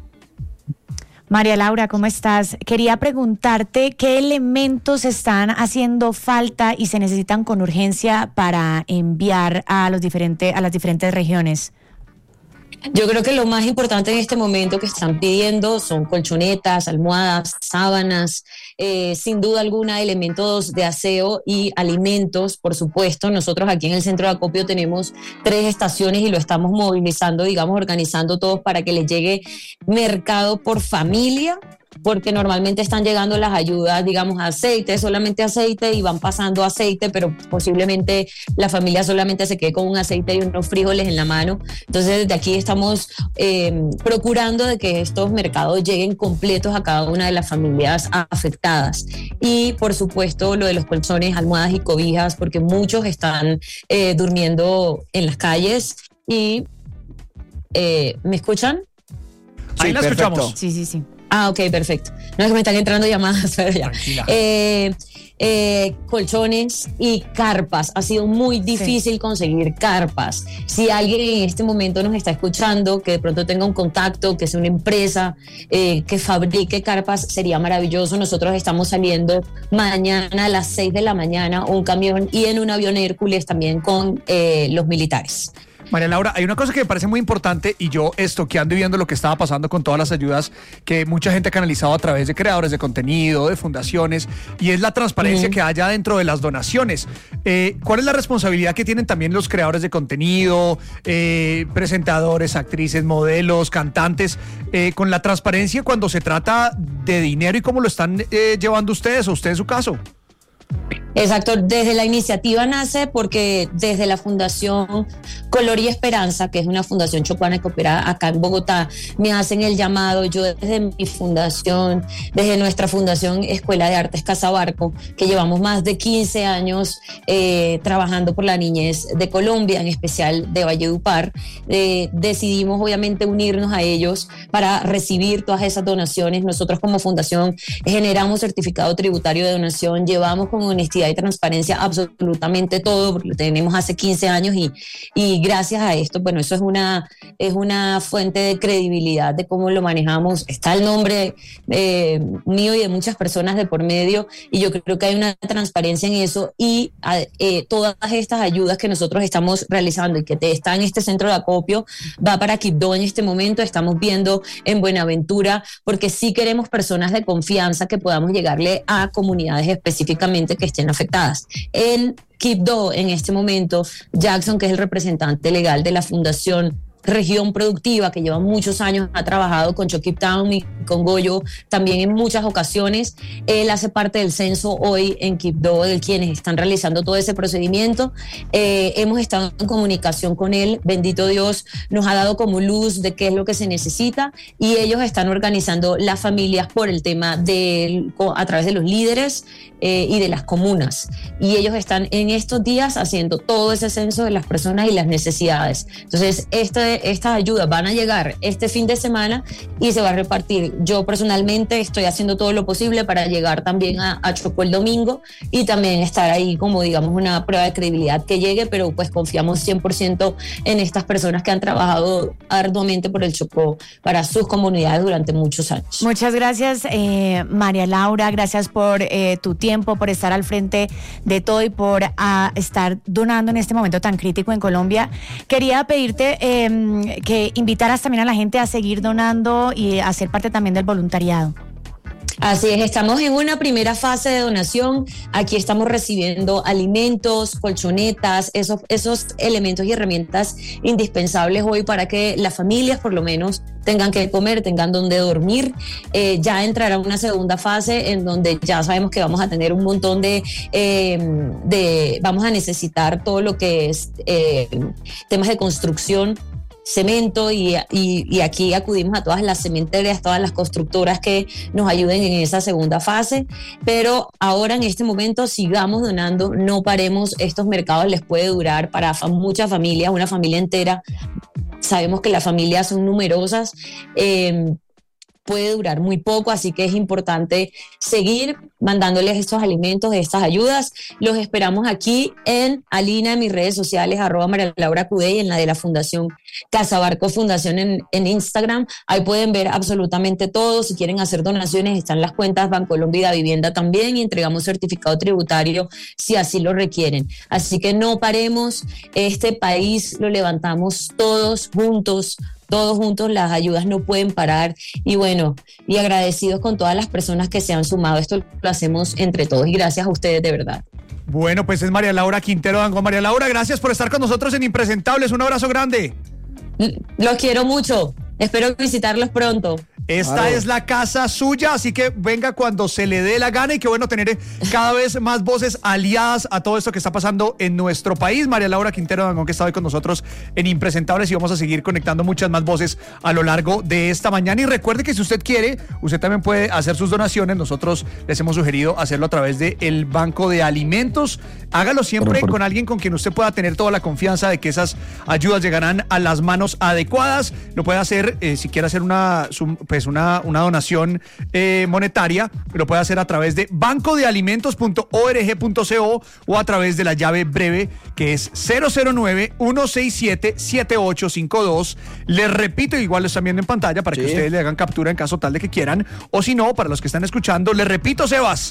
María Laura, ¿cómo estás? Quería preguntarte qué elementos están haciendo falta y se necesitan con urgencia para enviar a las diferentes regiones. Yo creo que lo más importante en este momento que están pidiendo son colchonetas, almohadas, sábanas, sin duda alguna elementos de aseo y alimentos, por supuesto. Nosotros aquí en el centro de acopio tenemos 3 estaciones y lo estamos movilizando, digamos, organizando todos para que les llegue mercado por familia, porque normalmente están llegando las ayudas, digamos, aceite, solamente aceite, y van pasando aceite, pero posiblemente la familia solamente se quede con un aceite y unos frijoles en la mano. Entonces, desde aquí estamos procurando de que estos mercados lleguen completos a cada una de las familias afectadas. Y, por supuesto, lo de los colchones, almohadas y cobijas, porque muchos están durmiendo en las calles. Y, ¿me escuchan? Ahí la escuchamos. Sí. Ah, ok, perfecto. No es que me están entrando llamadas, pero ya. Colchones y carpas. Ha sido muy difícil conseguir carpas. Si alguien en este momento nos está escuchando, que de pronto tenga un contacto, que sea una empresa que fabrique carpas, sería maravilloso. Nosotros estamos saliendo mañana a las 6 de la mañana, un camión y en un avión Hércules también con los militares. María Laura, hay una cosa que me parece muy importante, y yo estoqueando y viendo lo que estaba pasando con todas las ayudas que mucha gente ha canalizado a través de creadores de contenido, de fundaciones, y es la transparencia que haya dentro de las donaciones. ¿Cuál es la responsabilidad que tienen también los creadores de contenido, presentadores, actrices, modelos, cantantes, con la transparencia cuando se trata de dinero y cómo lo están llevando ustedes, o usted en su caso? Exacto, desde la iniciativa nace porque desde la Fundación Color y Esperanza, que es una fundación chocuana que opera acá en Bogotá, me hacen el llamado. Yo desde mi fundación, desde nuestra fundación Escuela de Artes Casabarco, que llevamos más de 15 años trabajando por la niñez de Colombia, en especial de Valledupar, decidimos obviamente unirnos a ellos para recibir todas esas donaciones. Nosotros como fundación generamos certificado tributario de donación, llevamos con honestidad y transparencia absolutamente todo, porque lo tenemos hace 15 años y gracias a esto, bueno, eso es una fuente de credibilidad de cómo lo manejamos. Está el nombre mío y de muchas personas de por medio, y yo creo que hay una transparencia en eso, y todas estas ayudas que nosotros estamos realizando y que está en este centro de acopio va para Quibdó en este momento. Estamos viendo en Buenaventura, porque sí queremos personas de confianza que podamos llegarle a comunidades específicamente que estén afectadas. En Quibdó, en este momento, Jackson, que es el representante legal de la Fundación Región Productiva, que lleva muchos años, ha trabajado con Chokip Town y con Goyo también en muchas ocasiones. Él hace parte del censo hoy en Quibdó, de quienes están realizando todo ese procedimiento. Hemos estado en comunicación con él, bendito Dios, nos ha dado como luz de qué es lo que se necesita, y ellos están organizando las familias por el tema a través de los líderes y de las comunas, y ellos están en estos días haciendo todo ese censo de las personas y las necesidades. Entonces estas ayudas van a llegar este fin de semana y se va a repartir. Yo personalmente estoy haciendo todo lo posible para llegar también a Chocó el domingo y también estar ahí como, digamos, una prueba de credibilidad que llegue, pero pues confiamos 100% en estas personas que han trabajado arduamente por el Chocó para sus comunidades durante muchos años. Muchas gracias, María Laura, gracias por tu tiempo, por estar al frente de todo y por estar donando en este momento tan crítico en Colombia. Quería pedirte que invitaras también a la gente a seguir donando y a ser parte también del voluntariado. Así es, estamos en una primera fase de donación. Aquí estamos recibiendo alimentos, colchonetas, esos elementos y herramientas indispensables hoy para que las familias por lo menos tengan que comer, tengan donde dormir. Ya entrará una segunda fase en donde ya sabemos que vamos a tener un montón vamos a necesitar todo lo que es temas de construcción, cemento, y aquí acudimos a todas las cementerias, todas las constructoras que nos ayuden en esa segunda fase. Pero ahora en este momento sigamos donando, no paremos. Estos mercados les puede durar para muchas familias, una familia entera. Sabemos que las familias son numerosas, puede durar muy poco, así que es importante seguir mandándoles estos alimentos, estas ayudas. Los esperamos aquí en Alina, en mis redes sociales, @MariaLauraCudey, y en la de la Fundación Casabarco Fundación en Instagram. Ahí pueden ver absolutamente todo. Si quieren hacer donaciones, están las cuentas Bancolombia y Davivienda también, y entregamos certificado tributario si así lo requieren. Así que no paremos, este país lo levantamos todos juntos, todos juntos las ayudas no pueden parar. Y bueno, y agradecidos con todas las personas que se han sumado. Esto lo hacemos entre todos y gracias a ustedes de verdad. Bueno, pues es María Laura Quintero Dangond. María Laura, gracias por estar con nosotros en Impresentables. Un abrazo grande. Los quiero mucho. Espero visitarlos pronto. Esta es la casa suya, así que venga cuando se le dé la gana y qué bueno tener cada vez más voces aliadas a todo esto que está pasando en nuestro país. María Laura Quintero Dangond, que está hoy con nosotros en Impresentables, y vamos a seguir conectando muchas más voces a lo largo de esta mañana. Y recuerde que si usted quiere, usted también puede hacer sus donaciones. Nosotros les hemos sugerido hacerlo a través del Banco de Alimentos. Hágalo siempre con alguien con quien usted pueda tener toda la confianza de que esas ayudas llegarán a las manos adecuadas. Lo puede hacer, si quiere hacer una donación monetaria, lo puede hacer a través de bancodealimentos.org.co o a través de la llave breve que es 009-167-7852. Les repito, igual lo están viendo en pantalla para que ustedes le hagan captura en caso tal de que quieran, o si no, para los que están escuchando, les repito, Sebas,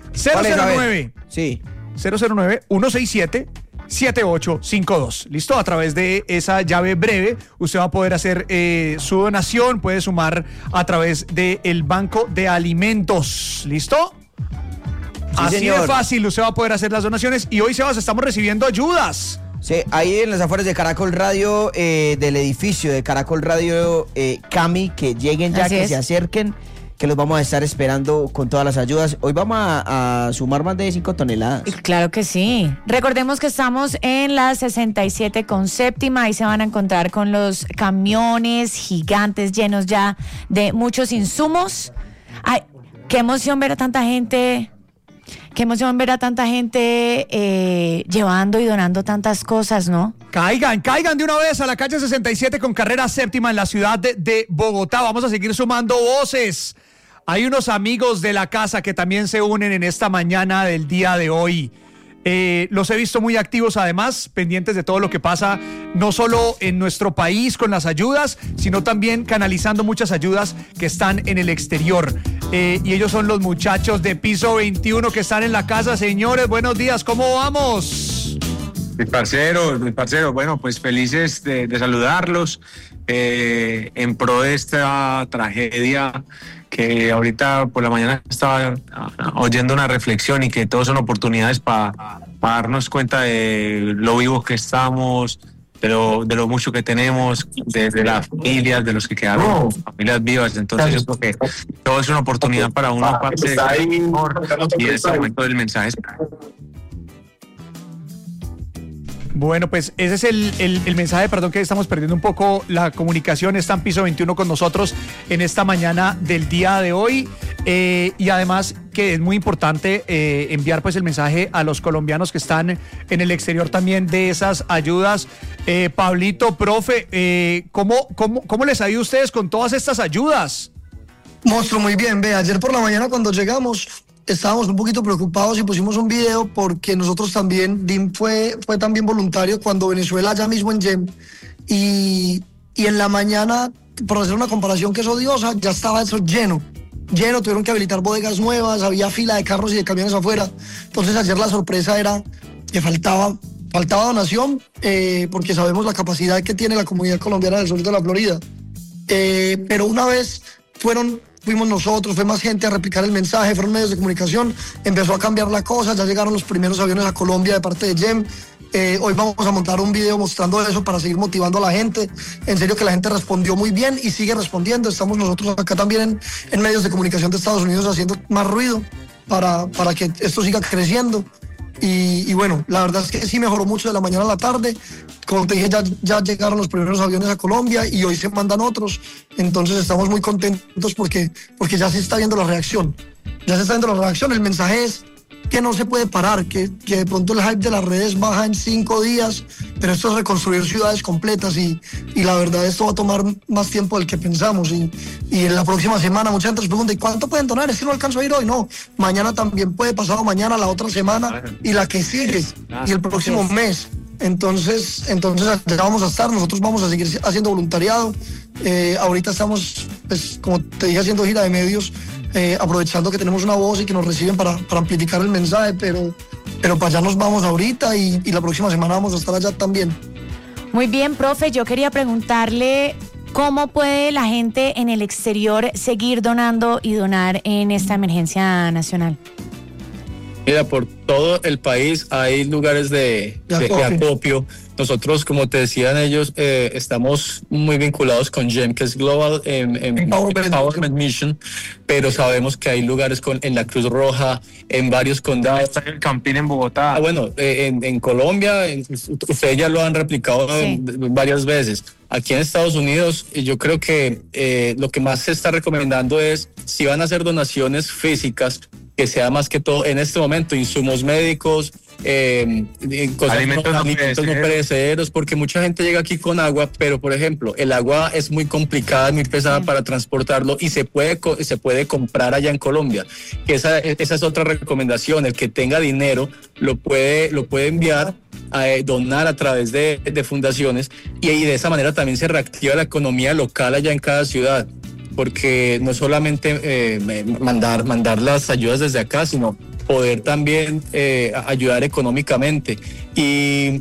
009-167-7852. ¿Listo? A través de esa llave breve usted va a poder hacer su donación, puede sumar a través del Banco de Alimentos. ¿Listo? Así señor. De fácil usted va a poder hacer las donaciones. Y hoy, Sebas, estamos recibiendo ayudas. Sí, ahí en las afueras de Caracol Radio, del edificio de Caracol Radio Cami, que lleguen ya, que se acerquen, que los vamos a estar esperando con todas las ayudas. Hoy vamos a sumar más de 5 toneladas. Claro que sí. Recordemos que estamos en la 67 con séptima. Ahí se van a encontrar con los camiones gigantes llenos ya de muchos insumos. Ay, qué emoción ver a tanta gente. Qué emoción ver a tanta gente llevando y donando tantas cosas, ¿no? Caigan de una vez a la calle 67 con carrera séptima en la ciudad de Bogotá. Vamos a seguir sumando voces. Hay unos amigos de la casa que también se unen en esta mañana del día de hoy. Los he visto muy activos, además, pendientes de todo lo que pasa, no solo en nuestro país con las ayudas, sino también canalizando muchas ayudas que están en el exterior. Y ellos son los muchachos de Piso 21 que están en la casa. Señores, buenos días, ¿cómo vamos? Mi parcero, bueno, pues felices de saludarlos en pro de esta tragedia que ahorita por la mañana estaba oyendo una reflexión y que todos son oportunidades para darnos cuenta de lo vivos que estamos, de lo mucho que tenemos, de las familias, de los que quedaron, familias vivas. Entonces yo creo que todo es una oportunidad para una parte de y en este momento del mensaje. Bueno, pues ese es el mensaje, perdón que estamos perdiendo un poco la comunicación. Está en Piso 21 con nosotros en esta mañana del día de hoy, y además que es muy importante enviar pues el mensaje a los colombianos que están en el exterior también de esas ayudas. Pablito, profe, ¿cómo les ha ido a ustedes con todas estas ayudas? Monstruo, muy bien. Ve, ayer por la mañana cuando llegamos estábamos un poquito preocupados y pusimos un video porque nosotros también, DIM fue también voluntario cuando Venezuela ya mismo en YEM, y en la mañana, por hacer una comparación que es odiosa, ya estaba eso lleno, tuvieron que habilitar bodegas nuevas, había fila de carros y de camiones afuera. Entonces ayer la sorpresa era que faltaba donación, porque sabemos la capacidad que tiene la comunidad colombiana del sur de la Florida, pero una vez fuimos nosotros, fue más gente a replicar el mensaje, fueron medios de comunicación, empezó a cambiar la cosa, ya llegaron los primeros aviones a Colombia de parte de YEM. Hoy vamos a montar un video mostrando eso para seguir motivando a la gente. En serio que la gente respondió muy bien y sigue respondiendo. Estamos nosotros acá también en medios de comunicación de Estados Unidos haciendo más ruido para que esto siga creciendo. Y bueno, la verdad es que sí mejoró mucho de la mañana a la tarde. Como te dije, ya llegaron los primeros aviones a Colombia y hoy se mandan otros. Entonces estamos muy contentos porque ya se está viendo la reacción. El mensaje es que no se puede parar, que de pronto el hype de las redes baja en 5 días, pero esto es reconstruir ciudades completas y la verdad esto va a tomar más tiempo del que pensamos. Y en la próxima semana mucha gente nos pregunta, ¿y cuánto pueden donar? Es que no alcanzo a ir hoy. No, mañana también puede, pasado mañana, la otra semana y la que sigue y el próximo mes. Entonces ya vamos a estar, nosotros vamos a seguir haciendo voluntariado. Ahorita estamos, pues, como te dije, haciendo gira de medios, aprovechando que tenemos una voz y que nos reciben para amplificar el mensaje, pero para allá nos vamos ahorita y la próxima semana vamos a estar allá también. Muy bien, profe, yo quería preguntarle ¿Cómo puede la gente en el exterior seguir donando y donar en esta emergencia nacional? Mira, por todo el país hay lugares de acopio. Nosotros, como te decían ellos, estamos muy vinculados con GEM, que es Global Empowerment Mission, pero sabemos que hay lugares en la Cruz Roja, en varios condados. Está en el Campín en Bogotá. Bueno, en Colombia, ustedes ya lo han replicado varias veces. Aquí en Estados Unidos, yo creo que lo que más se está recomendando es, si van a hacer donaciones físicas, que sea más que todo en este momento insumos médicos, alimentos no perecederos, porque mucha gente llega aquí con agua, pero por ejemplo el agua es muy complicada, muy pesada para transportarlo y se puede comprar allá en Colombia. Esa es otra recomendación, el que tenga dinero lo puede enviar a donar a través de fundaciones y de esa manera también se reactiva la economía local allá en cada ciudad. Porque no solamente mandar las ayudas desde acá, sino poder también ayudar económicamente. Y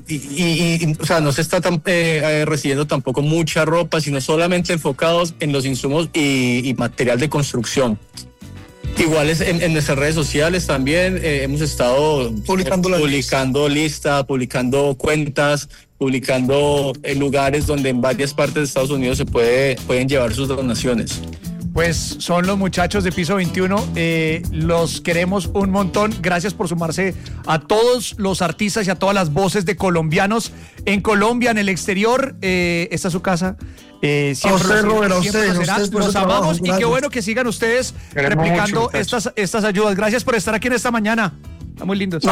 o sea, no se está recibiendo tampoco mucha ropa, sino solamente enfocados en los insumos y material de construcción. Igual en nuestras redes sociales también hemos estado publicando listas, publicando cuentas, publicando lugares donde en varias partes de Estados Unidos pueden llevar sus donaciones. Pues son los muchachos de Piso 21, los queremos un montón. Gracias por sumarse a todos los artistas y a todas las voces de colombianos en Colombia, en el exterior. Esta es su casa. Siempre a usted, Robert, a ustedes. Los amamos y qué bueno que sigan ustedes replicando estas ayudas. Gracias por estar aquí en esta mañana. Está muy lindo.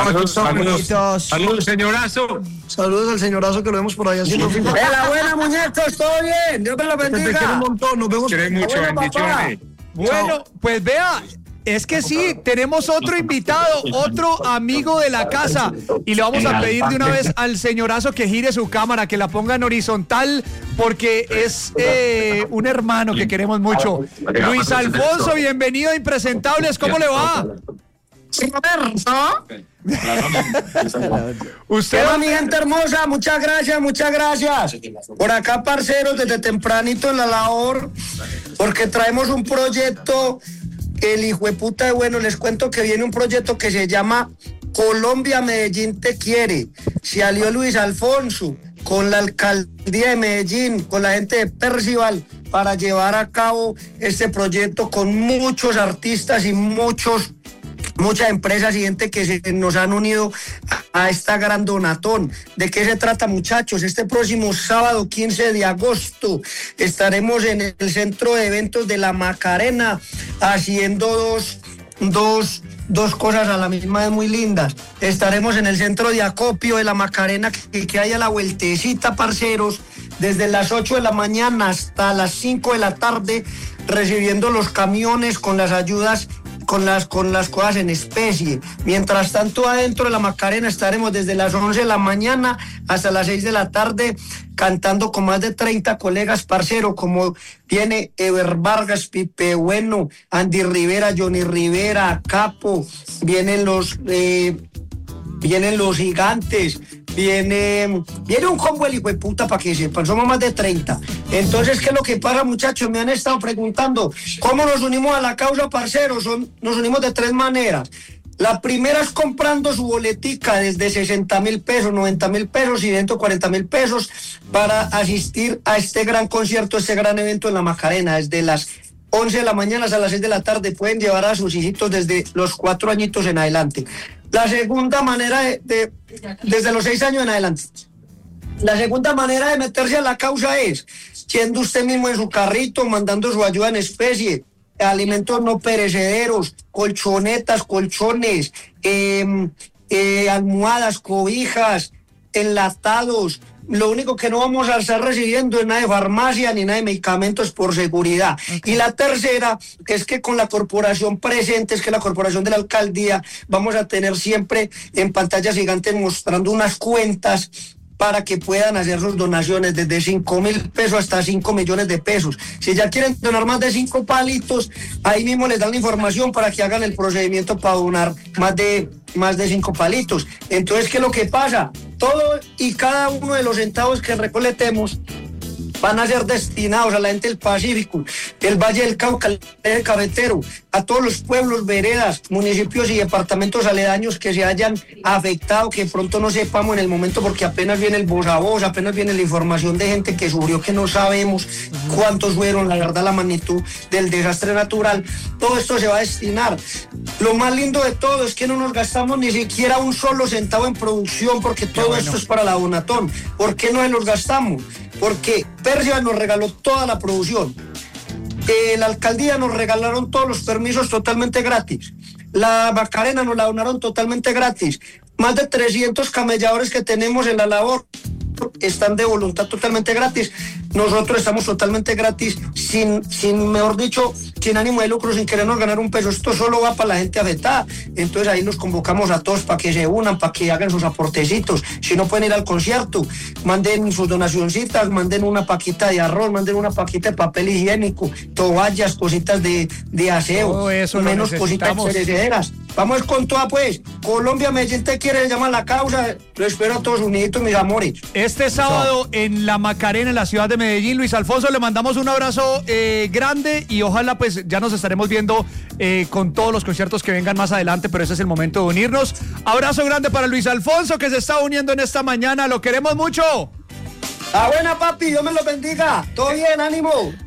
Saludos, señorazo. Saludos al señorazo que lo vemos por ahí haciendo ¡De la buena, muñecos! ¿Todo bien? Dios te lo bendiga. Te quiero un montón. Nos vemos. Quiero mucho, bendiciones. Bueno, pues vea, es que sí, tenemos otro invitado, otro amigo de la casa. Y le vamos a pedir de una vez al señorazo que gire su cámara, que la ponga en horizontal, porque es un hermano que queremos mucho. Luis Alfonso, bienvenido a Impresentables, ¿cómo le va? Usted, mi gente hermosa, muchas gracias. Por acá, parceros, desde tempranito en la labor, porque traemos un proyecto, el hijo de puta de bueno, les cuento que viene un proyecto que se llama Colombia Medellín te quiere. Se alió Luis Alfonso con la alcaldía de Medellín, con la gente de Percival, para llevar a cabo este proyecto con muchos artistas y muchas empresas y gente que se nos han unido a esta gran donatón. ¿De qué se trata, muchachos? Este próximo sábado 15 de agosto estaremos en el centro de eventos de La Macarena haciendo dos cosas a la misma vez muy lindas. Estaremos en el centro de acopio de La Macarena que hay a la vueltecita, parceros, desde las 8 de la mañana hasta las 5 de la tarde, recibiendo los camiones con las ayudas, con las cosas en especie. Mientras tanto, adentro de La Macarena estaremos desde las 11 de la mañana hasta las 6 de la tarde cantando con más de 30 colegas parceros, como viene Ever Vargas, Pipe Bueno, Andy Rivera, Johnny Rivera, Capo, vienen los gigantes, viene un combo el hijo de puta, para que sepan, somos más de 30. Entonces, ¿qué es lo que pasa, muchachos? Me han estado preguntando cómo nos unimos a la causa, parceros. Nos unimos de 3 maneras. La primera es comprando su boletica desde 60,000 pesos, 90,000 pesos y 140,000 pesos para asistir a este gran concierto, este gran evento en La Macarena. Desde las 11 de la mañana hasta las 6 de la tarde pueden llevar a sus hijitos desde los 4 añitos en adelante. La segunda manera desde los 6 años en adelante. La segunda manera de meterse a la causa es yendo usted mismo en su carrito, mandando su ayuda en especie, alimentos no perecederos, colchonetas, colchones, almohadas, cobijas, enlatados. Lo único que no vamos a estar recibiendo es nada de farmacia ni nada de medicamentos por seguridad. Okay. Y la tercera es que con la corporación presente, es que la corporación de la alcaldía, vamos a tener siempre en pantallas gigantes mostrando unas cuentas para que puedan hacer sus donaciones desde 5,000 pesos hasta 5 millones de pesos. Si ya quieren donar más de 5 palitos, ahí mismo les dan la información para que hagan el procedimiento para donar más de 5 palitos. Entonces, ¿qué es lo que pasa? Todo y cada uno de los centavos que recolectemos van a ser destinados a la gente del Pacífico, del Valle del Cauca, el eje cafetero, a todos los pueblos, veredas, municipios y departamentos aledaños que se hayan afectado, que pronto no sepamos en el momento, porque apenas viene el voz a voz, apenas viene la información de gente que sufrió, que no sabemos cuántos fueron, la verdad, la magnitud del desastre natural. Todo esto se va a destinar. Lo más lindo de todo es que no nos gastamos ni siquiera un solo centavo en producción, porque todo esto es para la Donatón. ¿Por qué no se los gastamos? Porque Persia nos regaló toda la producción. La alcaldía nos regalaron todos los permisos totalmente gratis. La Macarena nos la donaron totalmente gratis. Más de 300 camelladores que tenemos en la labor están de voluntad totalmente gratis. Nosotros estamos totalmente gratis, mejor dicho, sin ánimo de lucro, sin querernos ganar un peso. Esto solo va para la gente afectada. Entonces ahí nos convocamos a todos para que se unan, para que hagan sus aportecitos. Si no pueden ir al concierto, manden sus donacioncitas, manden una paquita de arroz, manden una paquita de papel higiénico, toallas, cositas de aseo, todo eso menos cositas perecederas. Vamos con toda, pues. Colombia, Medellín te quiere, se llama la causa. Lo espero a todos unidos, mis amores. Este sábado en La Macarena, en la ciudad de Medellín, Luis Alfonso, le mandamos un abrazo grande y ojalá pues ya nos estaremos viendo con todos los conciertos que vengan más adelante, pero ese es el momento de unirnos. Abrazo grande para Luis Alfonso, que se está uniendo en esta mañana. Lo queremos mucho. Ah, buena, papi, Dios me lo bendiga. Todo bien, ánimo.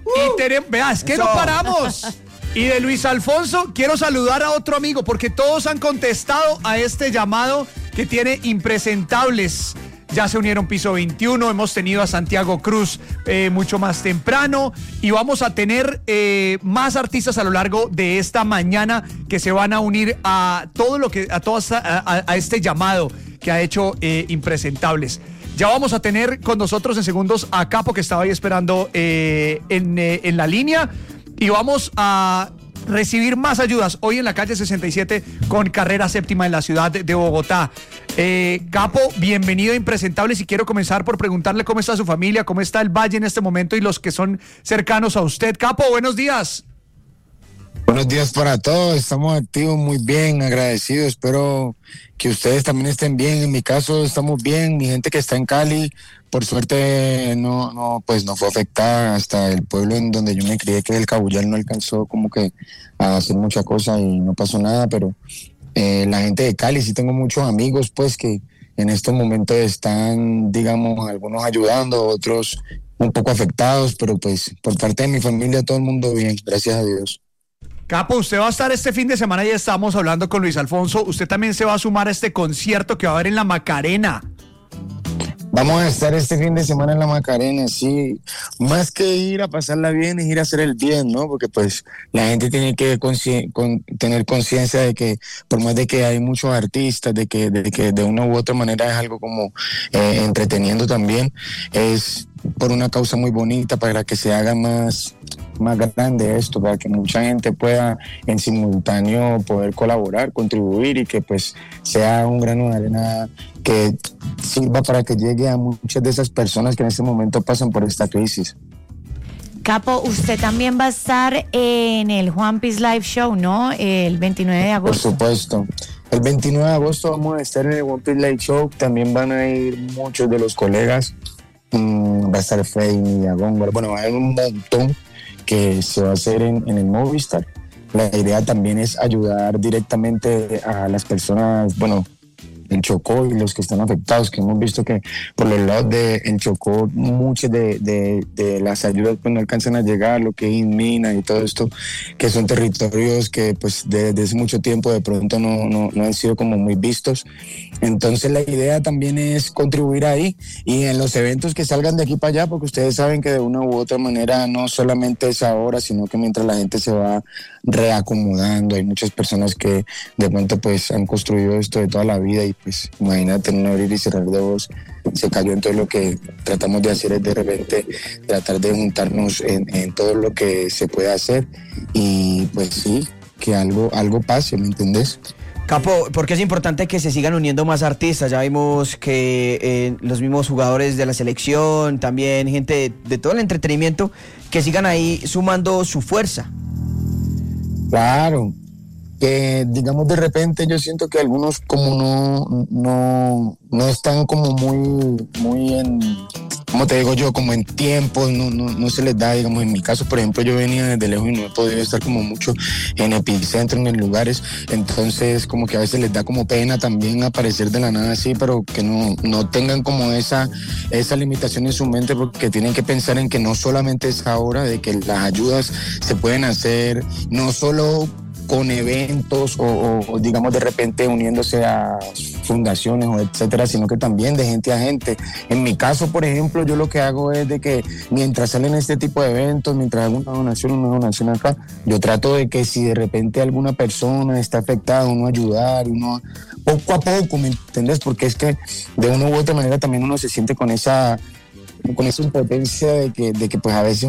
Y vea, es que no paramos. Y de Luis Alfonso quiero saludar a otro amigo, porque todos han contestado a este llamado que tiene impresentables. Ya se unieron Piso 21, hemos tenido a Santiago Cruz mucho más temprano y vamos a tener más artistas a lo largo de esta mañana que se van a unir a todo lo que a este llamado que ha hecho Impresentables. Ya vamos a tener con nosotros en segundos a Capo, que estaba ahí esperando en la línea, y vamos a recibir más ayudas hoy en la calle 67 con carrera séptima en la ciudad de Bogotá. Capo, bienvenido a Impresentables, y quiero comenzar por preguntarle cómo está su familia, cómo está el Valle en este momento y los que son cercanos a usted. Capo, buenos días. Buenos días para todos, estamos activos, muy bien, agradecidos, espero que ustedes también estén bien. En mi caso estamos bien, mi gente que está en Cali, por suerte no fue afectada. Hasta el pueblo en donde yo me crié, que es el Cabullal, no alcanzó como que a hacer mucha cosa y no pasó nada, pero la gente de Cali, sí tengo muchos amigos pues que en estos momentos están, digamos, algunos ayudando, otros un poco afectados, pero pues por parte de mi familia todo el mundo bien, gracias a Dios. Capo, usted va a estar este fin de semana, ya estábamos hablando con Luis Alfonso, usted también se va a sumar a este concierto que va a haber en La Macarena. Vamos a estar este fin de semana en La Macarena, sí. Más que ir a pasarla bien, es ir a hacer el bien, ¿no? Porque pues la gente tiene que tener conciencia de que por más de que hay muchos artistas, de que de una u otra manera es algo como entreteniendo también, es por una causa muy bonita, para que se haga más grande esto, para que mucha gente pueda en simultáneo poder colaborar, contribuir, y que pues sea un grano de arena que sirva para que llegue a muchas de esas personas que en este momento pasan por esta crisis. Capo, usted también va a estar en el Juan Piece Live Show, ¿no? El 29 de agosto. Por supuesto. El 29 de agosto vamos a estar en el Juan Piece Live Show. También van a ir muchos de los colegas. Va a estar Freddy y Agóngora. Bueno, va a haber un montón que se va a hacer en el Movistar. La idea también es ayudar directamente a las personas, bueno, en Chocó y los que están afectados, que hemos visto que por los lados de en Chocó muchas de las ayudas pues no alcanzan a llegar, lo que es Mina y todo esto, que son territorios que pues desde hace mucho tiempo de pronto no han sido como muy vistos. Entonces la idea también es contribuir ahí y en los eventos que salgan de aquí para allá, porque ustedes saben que de una u otra manera no solamente es ahora, sino que mientras la gente se va reacomodando, hay muchas personas que de pronto pues han construido esto de toda la vida y pues imagínate, en un abrir y cerrar de ojos se cayó. Entonces lo que tratamos de hacer es de repente tratar de juntarnos en todo lo que se puede hacer y pues sí, que algo pase, ¿me entendés? Capo, porque es importante que se sigan uniendo más artistas. Ya vimos que los mismos jugadores de la selección, también gente de todo el entretenimiento, que sigan ahí sumando su fuerza. Claro, que digamos de repente yo siento que algunos como no están como muy como te digo yo, como en tiempos, no se les da, digamos, en mi caso, por ejemplo, yo venía desde lejos y no he podido estar como mucho en epicentro, en lugares, entonces como que a veces les da como pena también aparecer de la nada así, pero que no tengan como esa limitación en su mente, porque tienen que pensar en que no solamente es ahora, de que las ayudas se pueden hacer no solo con eventos o digamos de repente uniéndose a fundaciones o etcétera, sino que también de gente a gente. En mi caso, por ejemplo, yo lo que hago es de que mientras salen este tipo de eventos, mientras hago una donación acá, yo trato de que si de repente alguna persona está afectada, uno ayudar, uno poco a poco, ¿me entendés? Porque es que de una u otra manera también uno se siente con esa impotencia de que pues a veces